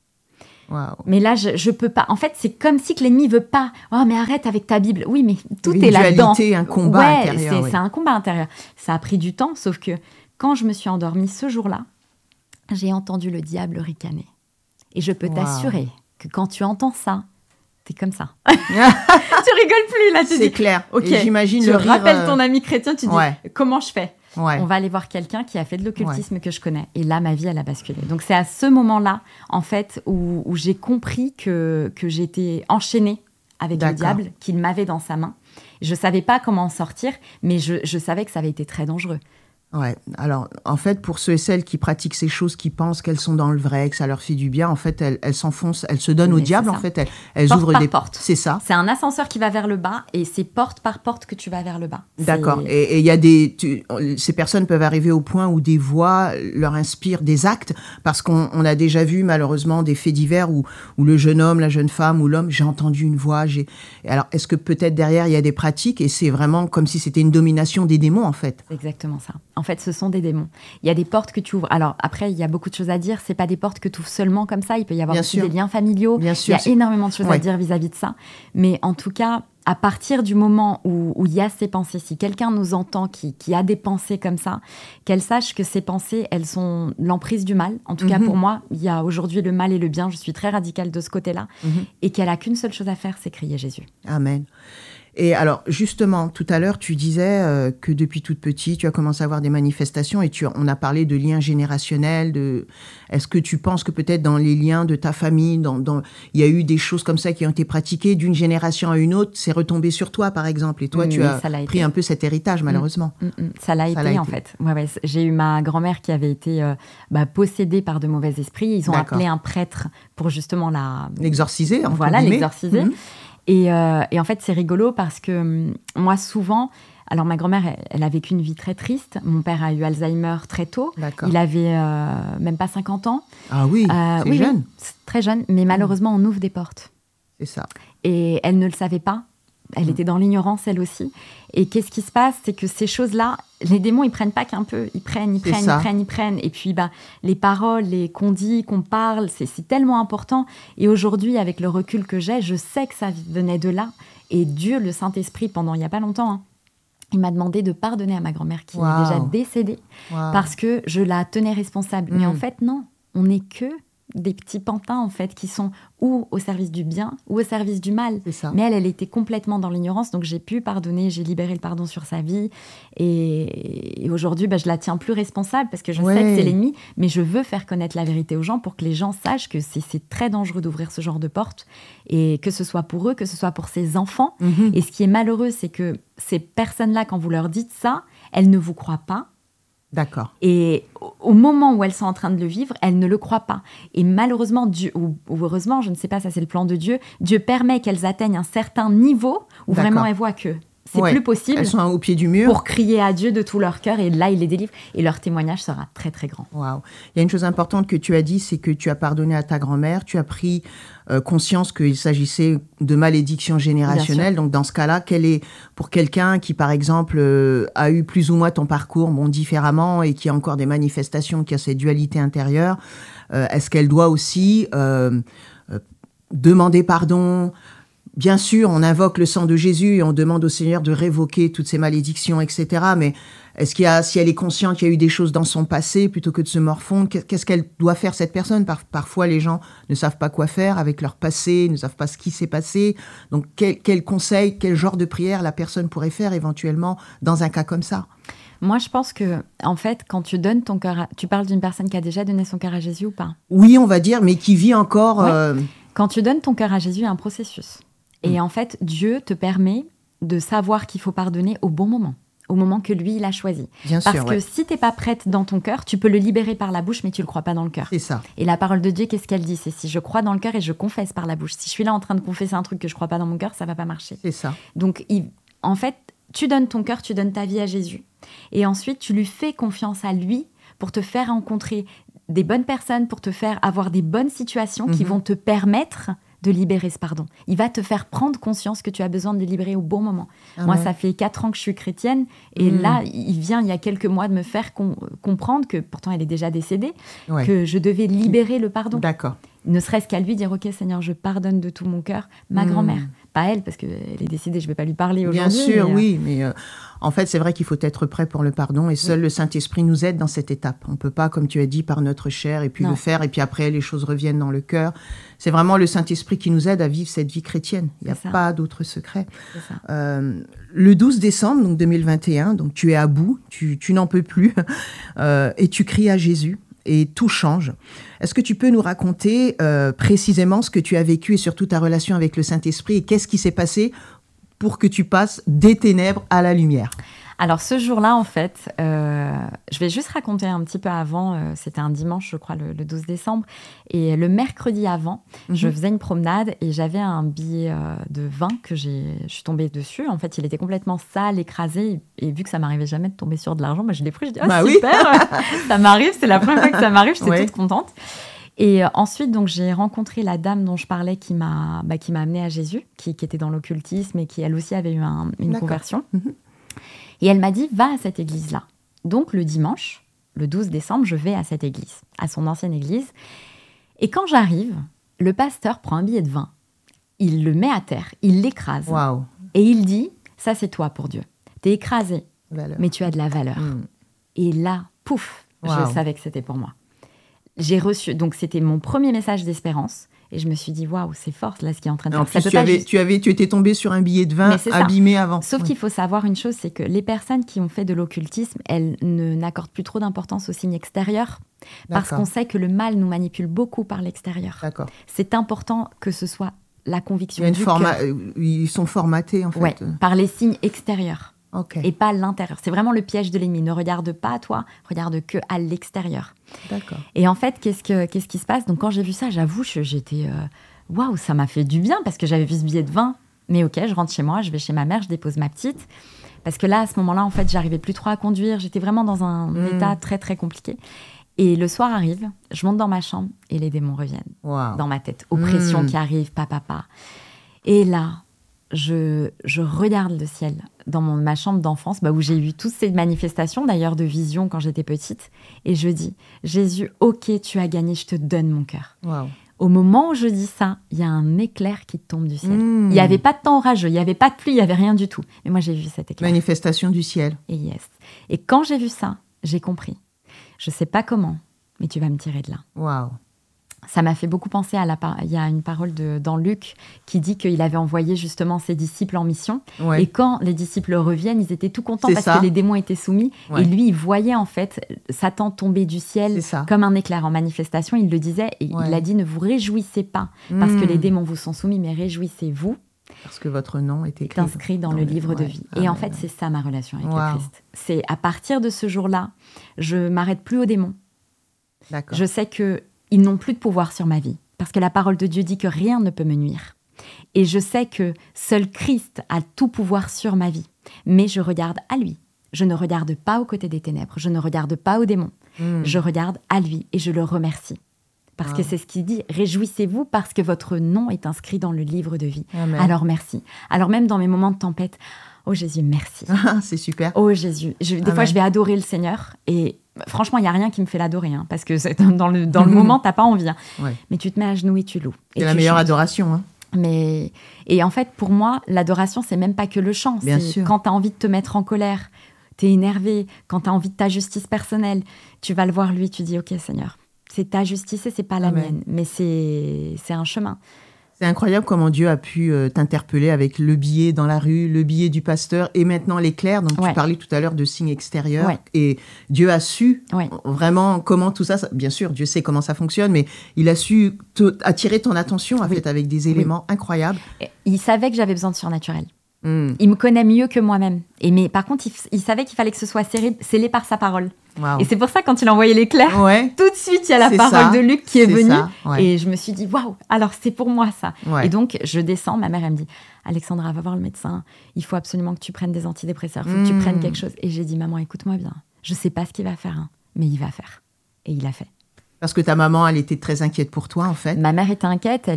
Wow. Mais là, je, je peux pas. En fait, c'est comme si que l'ennemi veut pas. Oh, mais arrête avec ta Bible. Oui, mais tout Une est là-dedans. dualité, un combat ouais, intérieur. C'est, oui. c'est un combat intérieur. Ça a pris du temps, sauf que quand je me suis endormie ce jour-là, j'ai entendu le diable ricaner. Et je peux Wow. t'assurer que quand tu entends ça, t'es comme ça. Tu rigoles plus, là. Tu C'est dis, clair. ok, Et j'imagine tu le rire, rappelles euh, ton ami chrétien, tu dis, ouais. comment je fais ? Ouais. On va aller voir quelqu'un qui a fait de l'occultisme ouais. que je connais. Et là, ma vie, elle a basculé. Donc, c'est à ce moment-là, en fait, où, où j'ai compris que, que j'étais enchaînée avec D'accord. le diable, qu'il m'avait dans sa main. Je ne savais pas comment en sortir, mais je, je savais que ça avait été très dangereux. Ouais. Alors, en fait, pour ceux et celles qui pratiquent ces choses, qui pensent qu'elles sont dans le vrai, que ça leur fait du bien, en fait, elles, elles s'enfoncent, elles se donnent Mais au diable, en fait. Elles, elles porte ouvrent par des portes. C'est ça. C'est un ascenseur qui va vers le bas et c'est porte par porte que tu vas vers le bas. D'accord. C'est... Et il y a des... Tu, ces personnes peuvent arriver au point où des voix leur inspirent des actes, parce qu'on on a déjà vu, malheureusement, des faits divers où, où le jeune homme, la jeune femme ou l'homme, j'ai entendu une voix, j'ai... Alors, est-ce que peut-être derrière, il y a des pratiques et c'est vraiment comme si c'était une domination des démons, en fait? C'est exactement ça. En fait, ce sont des démons. Il y a des portes que tu ouvres. Alors après, il y a beaucoup de choses à dire. C'est pas des portes que tu ouvres seulement comme ça. Il peut y avoir Bien aussi sûr. des liens familiaux. Bien sûr, il y a c'est... énormément de choses ouais. à dire vis-à-vis de ça. Mais en tout cas, à partir du moment où, où il y a ces pensées, si quelqu'un nous entend qui, qui a des pensées comme ça, qu'elle sache que ces pensées, elles sont l'emprise du mal. En tout mm-hmm. cas, pour moi, il y a aujourd'hui le mal et le bien. Je suis très radicale de ce côté-là. Mm-hmm. Et qu'elle a qu'une seule chose à faire, c'est crier Jésus. Amen. Et alors, justement, tout à l'heure, tu disais euh, que depuis toute petite, tu as commencé à avoir des manifestations et tu, on a parlé de liens générationnels. De... Est-ce que tu penses que peut-être dans les liens de ta famille, dans, dans... il y a eu des choses comme ça qui ont été pratiquées d'une génération à une autre, c'est retombé sur toi, par exemple, et toi, mmh, tu as pris été. un peu cet héritage, malheureusement. Mmh, mmh, ça l'a ça été, l'a en été. fait. Ouais, ouais, j'ai eu ma grand-mère qui avait été euh, bah, possédée par de mauvais esprits. Ils ont D'accord. appelé un prêtre pour justement la... L'exorciser, en Voilà, l'exorciser. Mmh. Et, euh, et en fait, c'est rigolo parce que hum, moi, souvent... Alors, ma grand-mère, elle, elle a vécu une vie très triste. Mon père a eu Alzheimer très tôt. D'accord. Il avait euh, même pas cinquante ans. Ah oui, euh, c'est oui, jeune. Oui, c'est très jeune. Mais malheureusement, on ouvre des portes. C'est ça. Et elle ne le savait pas. Elle mmh. était dans l'ignorance, elle aussi. Et qu'est-ce qui se passe? C'est que ces choses-là, les démons, ils prennent pas qu'un peu. Ils prennent, ils c'est prennent, ça. ils prennent, ils prennent. Et puis, bah, les paroles, les qu'on dit, qu'on parle, c'est, c'est tellement important. Et aujourd'hui, avec le recul que j'ai, je sais que ça venait de là. Et Dieu, le Saint-Esprit, pendant il n'y a pas longtemps, hein, il m'a demandé de pardonner à ma grand-mère qui wow. est déjà décédée wow. parce que je la tenais responsable. Mmh. Mais en fait, non, on n'est que des petits pantins, en fait, qui sont ou au service du bien ou au service du mal. C'est ça. Mais elle, elle était complètement dans l'ignorance, donc j'ai pu pardonner, j'ai libéré le pardon sur sa vie. Et, et aujourd'hui, bah, je la tiens plus responsable parce que je ouais. sais que c'est l'ennemi, mais je veux faire connaître la vérité aux gens pour que les gens sachent que c'est, c'est très dangereux d'ouvrir ce genre de porte, et que ce soit pour eux, que ce soit pour ses enfants. Mm-hmm. Et ce qui est malheureux, c'est que ces personnes-là, quand vous leur dites ça, elles ne vous croient pas. D'accord. Et au moment où elles sont en train de le vivre, elles ne le croient pas. Et malheureusement, Dieu, ou, ou heureusement, je ne sais pas, ça c'est le plan de Dieu, Dieu permet qu'elles atteignent un certain niveau où D'accord. vraiment elles voient que c'est ouais. plus possible. Elles sont au pied du mur. Pour crier à Dieu de tout leur cœur, et là, il les délivre. Et leur témoignage sera très, très grand. Waouh. Il y a une chose importante que tu as dit, c'est que tu as pardonné à ta grand-mère, tu as pris euh, conscience qu'il s'agissait de malédiction générationnelle. Donc, dans ce cas-là, quel est, pour quelqu'un qui, par exemple, euh, a eu plus ou moins ton parcours, bon, différemment, et qui a encore des manifestations, qui a cette dualité intérieure, euh, est-ce qu'elle doit aussi euh, euh, demander pardon ? Bien sûr, on invoque le sang de Jésus et on demande au Seigneur de révoquer toutes ces malédictions, et cetera. Mais est-ce qu'il y a, si elle est consciente qu'il y a eu des choses dans son passé, plutôt que de se morfondre, qu'est-ce qu'elle doit faire, cette personne? Par, Parfois, les gens ne savent pas quoi faire avec leur passé, ne savent pas ce qui s'est passé. Donc, quel, quel conseil, quel genre de prière la personne pourrait faire éventuellement dans un cas comme ça? Moi, je pense que, en fait, quand tu donnes ton cœur à... Tu parles d'une personne qui a déjà donné son cœur à Jésus ou pas? Oui, on va dire, mais qui vit encore... Ouais. Euh... Quand tu donnes ton cœur à Jésus, il y a un processus. Et mmh. en fait, Dieu te permet de savoir qu'il faut pardonner au bon moment, au moment que lui, il a choisi. Bien Parce sûr, que ouais. si tu n'es pas prête dans ton cœur, tu peux le libérer par la bouche, mais tu ne le crois pas dans le cœur. C'est ça. Et la parole de Dieu, qu'est-ce qu'elle dit? C'est si je crois dans le cœur et je confesse par la bouche. Si je suis là en train de confesser un truc que je ne crois pas dans mon cœur, ça ne va pas marcher. C'est ça. Donc, il... en fait, tu donnes ton cœur, tu donnes ta vie à Jésus. Et ensuite, tu lui fais confiance à lui pour te faire rencontrer des bonnes personnes, pour te faire avoir des bonnes situations mmh. qui vont te permettre de libérer ce pardon. Il va te faire prendre conscience que tu as besoin de le libérer au bon moment. Ah Moi, ouais. ça fait quatre ans que je suis chrétienne. Et mmh. là, il vient, il y a quelques mois, de me faire com- comprendre que, pourtant, elle est déjà décédée, ouais. que je devais libérer le pardon. D'accord. Ne serait-ce qu'à lui dire « Ok, Seigneur, je pardonne de tout mon cœur. » Ma mmh. grand-mère, pas elle, parce qu'elle est décédée, je ne vais pas lui parler aujourd'hui. Bien sûr, mais, euh... oui, mais euh, en fait, c'est vrai qu'il faut être prêt pour le pardon et seul oui. le Saint-Esprit nous aide dans cette étape. On ne peut pas, comme tu as dit, par notre chair et puis non. le faire, et puis après, les choses reviennent dans le cœur. C'est vraiment le Saint-Esprit qui nous aide à vivre cette vie chrétienne. Il n'y a ça. pas d'autre secret. Euh, le douze décembre donc deux mille vingt et un, donc tu es à bout, tu, tu n'en peux plus, euh, et tu cries à Jésus. Et tout change. Est-ce que tu peux nous raconter euh, précisément ce que tu as vécu et surtout ta relation avec le Saint-Esprit et qu'est-ce qui s'est passé pour que tu passes des ténèbres à la lumière ? Alors, ce jour-là, en fait, euh, je vais juste raconter un petit peu avant. Euh, c'était un dimanche, je crois, le, le douze décembre. Et le mercredi avant, mm-hmm. je faisais une promenade et j'avais un billet euh, de vin que j'ai, je suis tombée dessus. En fait, il était complètement sale, écrasé. Et vu que ça m'arrivait jamais de tomber sur de l'argent, moi, je l'ai pris. Je dis, oh, bah super, oui. Ça m'arrive. C'est la première fois que ça m'arrive. J'étais ouais. toute contente. Et ensuite, donc, j'ai rencontré la dame dont je parlais qui m'a, bah, qui m'a amenée à Jésus, qui, qui était dans l'occultisme et qui, elle aussi, avait eu un, une D'accord. conversion. Mm-hmm. Et elle m'a dit, va à cette église-là. Donc, le dimanche, le douze décembre, je vais à cette église, à son ancienne église. Et quand j'arrive, le pasteur prend un billet de vin, il le met à terre, il l'écrase. Wow. Et il dit, ça c'est toi pour Dieu. T'es écrasé, valeur. Mais tu as de la valeur. Mm. Et là, pouf, wow. je savais que c'était pour moi. J'ai reçu, donc c'était mon premier message d'espérance. Et je me suis dit, waouh, c'est fort, là, ce qui est en train de faire. En plus, tu, avais, juste... tu, avais, tu étais tombée sur un billet de vin abîmé ça. avant. Sauf ouais. qu'il faut savoir une chose, c'est que les personnes qui ont fait de l'occultisme, elles ne, n'accordent plus trop d'importance aux signes extérieurs. D'accord. Parce qu'on sait que le mal nous manipule beaucoup par l'extérieur. D'accord. C'est important que ce soit la conviction Il y a une du forma... cœur. Ils sont formatés, en fait. Ouais, par les signes extérieurs. Okay. Et pas l'intérieur. C'est vraiment le piège de l'ennemi. Ne regarde pas à toi, regarde que à l'extérieur. D'accord. Et en fait, qu'est-ce, que, qu'est-ce qui se passe ? Donc, quand j'ai vu ça, j'avoue, j'étais... Euh, waouh, ça m'a fait du bien parce que j'avais vu ce billet de vin. Mais ok, je rentre chez moi, je vais chez ma mère, je dépose ma petite. Parce que là, à ce moment-là, en fait, j'arrivais plus trop à conduire. J'étais vraiment dans un mmh. état très, très compliqué. Et le soir arrive, je monte dans ma chambre et les démons reviennent wow. dans ma tête. Oppression mmh. qui arrive, papa, papa. Et là, je, je regarde le ciel dans mon, ma chambre d'enfance, bah, où j'ai eu toutes ces manifestations, d'ailleurs, de vision quand j'étais petite. Et je dis, Jésus, ok, tu as gagné, je te donne mon cœur. Wow. Au moment où je dis ça, il y a un éclair qui tombe du ciel. Mmh. Il n'y avait pas de temps orageux, il n'y avait pas de pluie, il n'y avait rien du tout. Mais moi, j'ai vu cet éclair. Manifestation du ciel. Et yes. Et quand j'ai vu ça, j'ai compris. Je ne sais pas comment, mais tu vas me tirer de là. Waouh. Ça m'a fait beaucoup penser à la par... il y a une parole de... dans Luc qui dit qu'il avait envoyé justement ses disciples en mission. Ouais. Et quand les disciples reviennent, ils étaient tout contents C'est parce ça. que les démons étaient soumis. Ouais. Et lui, il voyait en fait Satan tomber du ciel comme un éclair en manifestation. Il le disait et ouais. il a dit, ne vous réjouissez pas mmh. parce que les démons vous sont soumis, mais réjouissez-vous. Parce que votre nom est écrit est inscrit dans, dans le livre ouais. de vie. Et ah, en fait, c'est ça ma relation avec wow. le Christ. C'est à partir de ce jour-là, je m'arrête plus aux démons. D'accord. Je sais que ils n'ont plus de pouvoir sur ma vie, parce que la parole de Dieu dit que rien ne peut me nuire. Et je sais que seul Christ a tout pouvoir sur ma vie, mais je regarde à lui. Je ne regarde pas aux côtés des ténèbres, je ne regarde pas aux démons, mmh. je regarde à lui et je le remercie. Parce ah. que c'est ce qu'il dit, réjouissez-vous parce que votre nom est inscrit dans le livre de vie. Amen. Alors merci. Alors même dans mes moments de tempête, oh Jésus, merci. Ah, c'est super. Oh Jésus, je, des Amen. fois je vais adorer le Seigneur et franchement, il n'y a rien qui me fait l'adorer, hein, parce que c'est dans le, dans le moment, tu n'as pas envie. Hein. Ouais. Mais tu te mets à genoux et tu loues. C'est la meilleure chantes. adoration. Hein. Mais... Et en fait, pour moi, l'adoration, c'est même pas que le chant. Bien c'est sûr. Quand tu as envie de te mettre en colère, tu es énervé, quand tu as envie de ta justice personnelle, tu vas le voir lui, tu dis, OK, Seigneur, c'est ta justice et c'est pas la Amen. mienne, mais c'est, c'est un chemin. C'est incroyable comment Dieu a pu euh, t'interpeller avec le billet dans la rue, le billet du pasteur et maintenant l'éclair. Donc, ouais. tu parlais tout à l'heure de signes extérieurs. Ouais. Et Dieu a su ouais. vraiment comment tout ça, ça... Bien sûr, Dieu sait comment ça fonctionne, mais il a su te... attirer ton attention en oui. fait, avec des éléments oui. incroyables. Il savait que j'avais besoin de surnaturel. Mm. Il me connaît mieux que moi-même. Et mais par contre, il, il savait qu'il fallait que ce soit scellé, scellé par sa parole. Wow. Et c'est pour ça, quand il a envoyé l'éclair, ouais. tout de suite, il y a la c'est parole ça. de Luc qui est c'est venue. Ouais. Et je me suis dit, waouh, alors c'est pour moi ça. Ouais. Et donc, je descends. Ma mère, elle me dit, Alexandra, va voir le médecin. Il faut absolument que tu prennes des antidépresseurs. Il faut mmh. que tu prennes quelque chose. Et j'ai dit, maman, écoute-moi bien. Je ne sais pas ce qu'il va faire, hein, mais il va faire. Et il a fait. Parce que ta maman, elle était très inquiète pour toi, en fait. Ma mère était inquiète. Elle est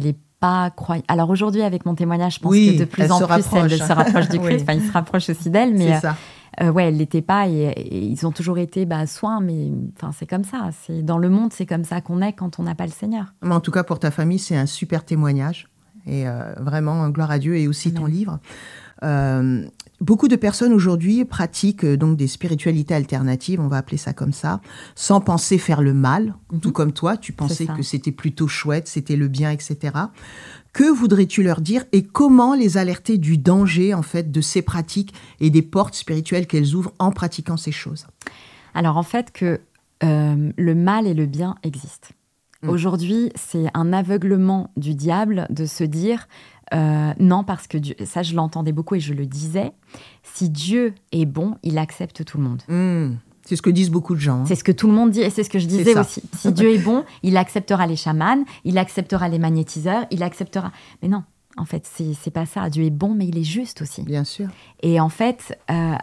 pas croyante. Alors aujourd'hui, avec mon témoignage, je pense oui, que de plus en plus, elle se rapproche du Christ. Enfin, il se rapproche aussi d'elle, mais... C'est ça. Euh, ouais, elle l'était pas et, et ils ont toujours été bah, soins, mais enfin c'est comme ça. C'est dans le monde, c'est comme ça qu'on est quand on n'a pas le Seigneur. Mais en tout cas, pour ta famille, c'est un super témoignage et euh, vraiment gloire à Dieu et aussi Amen. Ton livre. Euh, beaucoup de personnes aujourd'hui pratiquent euh, donc des spiritualités alternatives, on va appeler ça comme ça, sans penser faire le mal. Mm-hmm. Tout comme toi, tu pensais que c'était plutôt chouette, c'était le bien, et cetera. Que voudrais-tu leur dire et comment les alerter du danger en fait de ces pratiques et des portes spirituelles qu'elles ouvrent en pratiquant ces choses? Alors en fait que euh, le mal et le bien existent. Mmh. Aujourd'hui, c'est un aveuglement du diable de se dire euh, non parce que Dieu, ça je l'entendais beaucoup et je le disais, si Dieu est bon, il accepte tout le monde. Mmh. C'est ce que disent beaucoup de gens. Hein. C'est ce que tout le monde dit et c'est ce que je disais aussi. Si Dieu est bon, il acceptera les chamans, il acceptera les magnétiseurs, il acceptera... Mais non, en fait, c'est, c'est pas ça. Dieu est bon, mais il est juste aussi. Bien sûr. Et en fait, euh,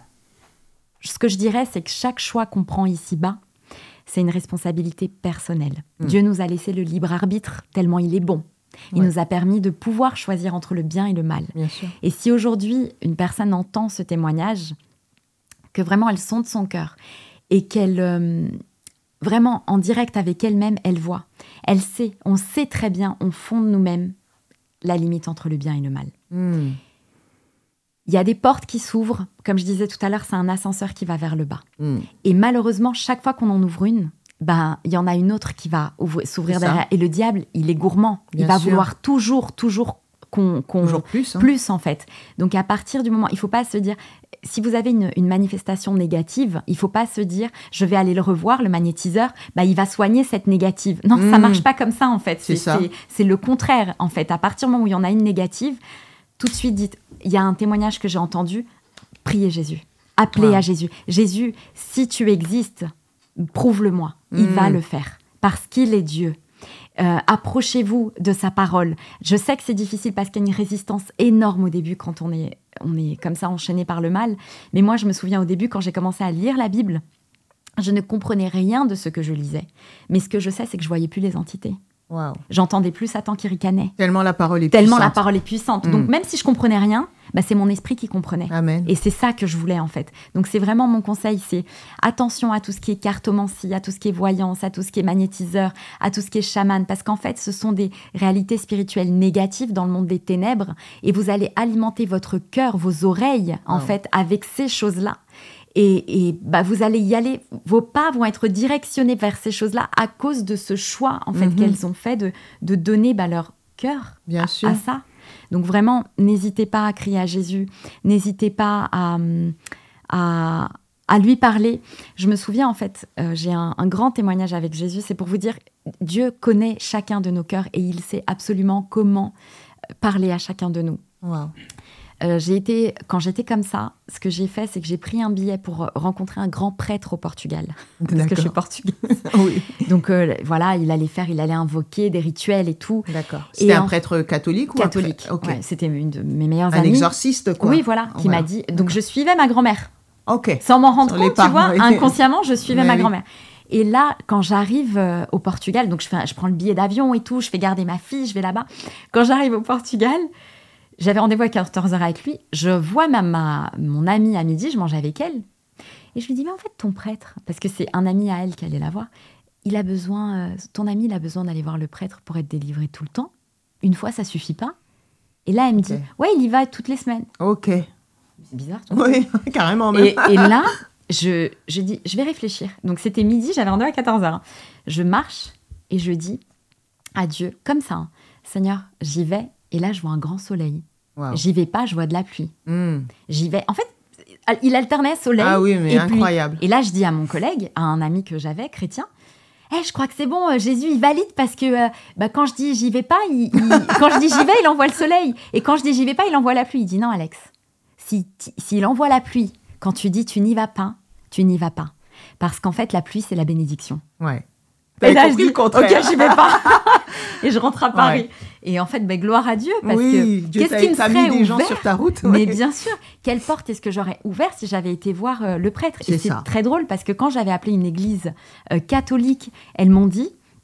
ce que je dirais, c'est que chaque choix qu'on prend ici-bas, c'est une responsabilité personnelle. Mmh. Dieu nous a laissé le libre arbitre tellement il est bon. Il ouais. nous a permis de pouvoir choisir entre le bien et le mal. Bien sûr. Et si aujourd'hui, une personne entend ce témoignage, que vraiment elle sonde son cœur, et qu'elle, euh, vraiment, en direct avec elle-même, elle voit. Elle sait, on sait très bien, on fonde nous-mêmes la limite entre le bien et le mal. Mm. Il y a des portes qui s'ouvrent. Comme je disais tout à l'heure, c'est un ascenseur qui va vers le bas. Mm. Et malheureusement, chaque fois qu'on en ouvre une, ben, il y en a une autre qui va ouvrir, s'ouvrir derrière. Et le diable, il est gourmand. Bien il va sûr. Vouloir toujours, toujours... Qu'on, qu'on, toujours plus. Hein. Plus, en fait. Donc, à partir du moment... Il ne faut pas se dire... Si vous avez une, une manifestation négative, il ne faut pas se dire « je vais aller le revoir, le magnétiseur, bah, il va soigner cette négative ». Non, mmh. ça ne marche pas comme ça, en fait. C'est, c'est, ça. C'est, c'est le contraire, en fait. À partir du moment où il y en a une négative, tout de suite, dites « il y a un témoignage que j'ai entendu, priez Jésus. Appelez wow. à Jésus. Jésus, si tu existes, prouve-le-moi. Il mmh. va le faire, parce qu'il est Dieu. » Euh, approchez-vous de sa parole. Je sais que c'est difficile parce qu'il y a une résistance énorme au début quand on est, on est comme ça enchaîné par le mal. Mais moi, je me souviens au début, quand j'ai commencé à lire la Bible, je ne comprenais rien de ce que je lisais. Mais ce que je sais, c'est que je voyais plus les entités. Wow. J'entendais plus Satan qui ricanait. Tellement la parole est Tellement puissante. la parole est puissante. Mm. Donc, même si je comprenais rien, bah, c'est mon esprit qui comprenait. Amen. Et c'est ça que je voulais, en fait. Donc, c'est vraiment mon conseil, c'est attention à tout ce qui est cartomancie, à tout ce qui est voyance, à tout ce qui est magnétiseur, à tout ce qui est chaman, parce qu'en fait, ce sont des réalités spirituelles négatives dans le monde des ténèbres, et vous allez alimenter votre cœur, vos oreilles, en oh. fait, avec ces choses-là. Et, et bah, vous allez y aller, vos pas vont être directionnés vers ces choses-là à cause de ce choix, en fait, mm-hmm. qu'elles ont fait de, de donner bah, leur cœur Bien à, sûr. à ça. Donc vraiment, n'hésitez pas à crier à Jésus, n'hésitez pas à, à, à lui parler. Je me souviens, en fait, euh, j'ai un, un grand témoignage avec Jésus, c'est pour vous dire, Dieu connaît chacun de nos cœurs et il sait absolument comment parler à chacun de nous. Wow. Euh, j'ai été, quand j'étais comme ça, ce que j'ai fait, c'est que j'ai pris un billet pour rencontrer un grand prêtre au Portugal. Parce D'accord. que je suis portugaise. Oui. Donc euh, voilà, il allait faire, il allait invoquer des rituels et tout. D'accord. C'était et un en... prêtre catholique ou Catholique. Un prêtre... Okay. Ouais, c'était une de mes meilleures un amies. Un exorciste, quoi. Oui, voilà, qui voilà. m'a dit. Donc je suivais ma grand-mère. Ok. Sans m'en rendre Sur compte, tu vois, oui. inconsciemment, je suivais Mais ma oui. grand-mère. Et là, quand j'arrive euh, au Portugal, donc je, fais, je prends le billet d'avion et tout, je fais garder ma fille, je vais là-bas. Quand j'arrive au Portugal, j'avais rendez-vous à quatorze heures avec lui. Je vois ma, ma, mon amie à midi, je mange avec elle. Et je lui dis, mais en fait, ton prêtre, parce que c'est un ami à elle qui allait la voir, il a besoin, euh, ton ami, il a besoin d'aller voir le prêtre pour être délivré tout le temps. Une fois, ça suffit pas. Et là, elle me okay. dit, ouais, il y va toutes les semaines. Ok. C'est bizarre. Oui, carrément. Même. Et, et là, je, je dis, je vais réfléchir. Donc, c'était midi, j'avais rendez-vous à quatorze heures. Je marche et je dis à Dieu, comme ça, hein, Seigneur, j'y vais. Et là, je vois un grand soleil. Wow. J'y vais pas, je vois de la pluie. Mm. J'y vais. En fait, il alternait soleil ah oui, mais et incroyable. pluie. Et là, je dis à mon collègue, à un ami que j'avais, chrétien, hey, je crois que c'est bon, Jésus, il valide parce que euh, bah, quand je dis j'y vais pas, il, il, quand je dis j'y vais, il envoie le soleil. Et quand je dis j'y vais pas, il envoie la pluie. Il dit non, Alex, si, s'il envoie la pluie, quand tu dis tu n'y vas pas, tu n'y vas pas. Parce qu'en fait, la pluie, c'est la bénédiction. Ouais. Et là, je dis, ok, j'y vais pas. Et je rentre à Paris. Ouais. Et en fait, ben, gloire à Dieu, parce oui, que Dieu qu'est-ce qui me serait mis des ouvert gens sur ta route. Ouais. Mais bien sûr, quelle porte est-ce que j'aurais ouvert si j'avais été voir euh, le prêtre? C'est Et c'est ça. très drôle, parce que quand j'avais appelé une église euh, catholique, elles m'ont dit,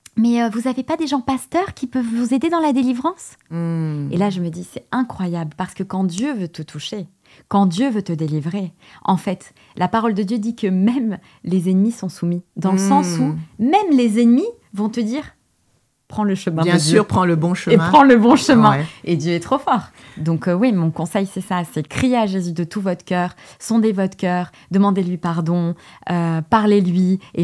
mais euh, vous n'avez pas des gens pasteurs qui peuvent vous aider dans la délivrance ? Mm. Et là, je me dis, c'est incroyable, parce que quand Dieu veut te toucher, quand Dieu veut te délivrer, en fait, la parole de Dieu dit que même les ennemis sont soumis, dans le Mm. sens où même les ennemis vont te dire, prends le chemin Bien de sûr, Dieu. prends le bon Et chemin. prends le bon chemin. Ouais. Et Dieu est trop fort. Donc euh, oui, mon conseil, c'est ça. C'est crier à Jésus de tout votre cœur, sondez votre cœur, demandez-lui pardon, euh, parlez-lui et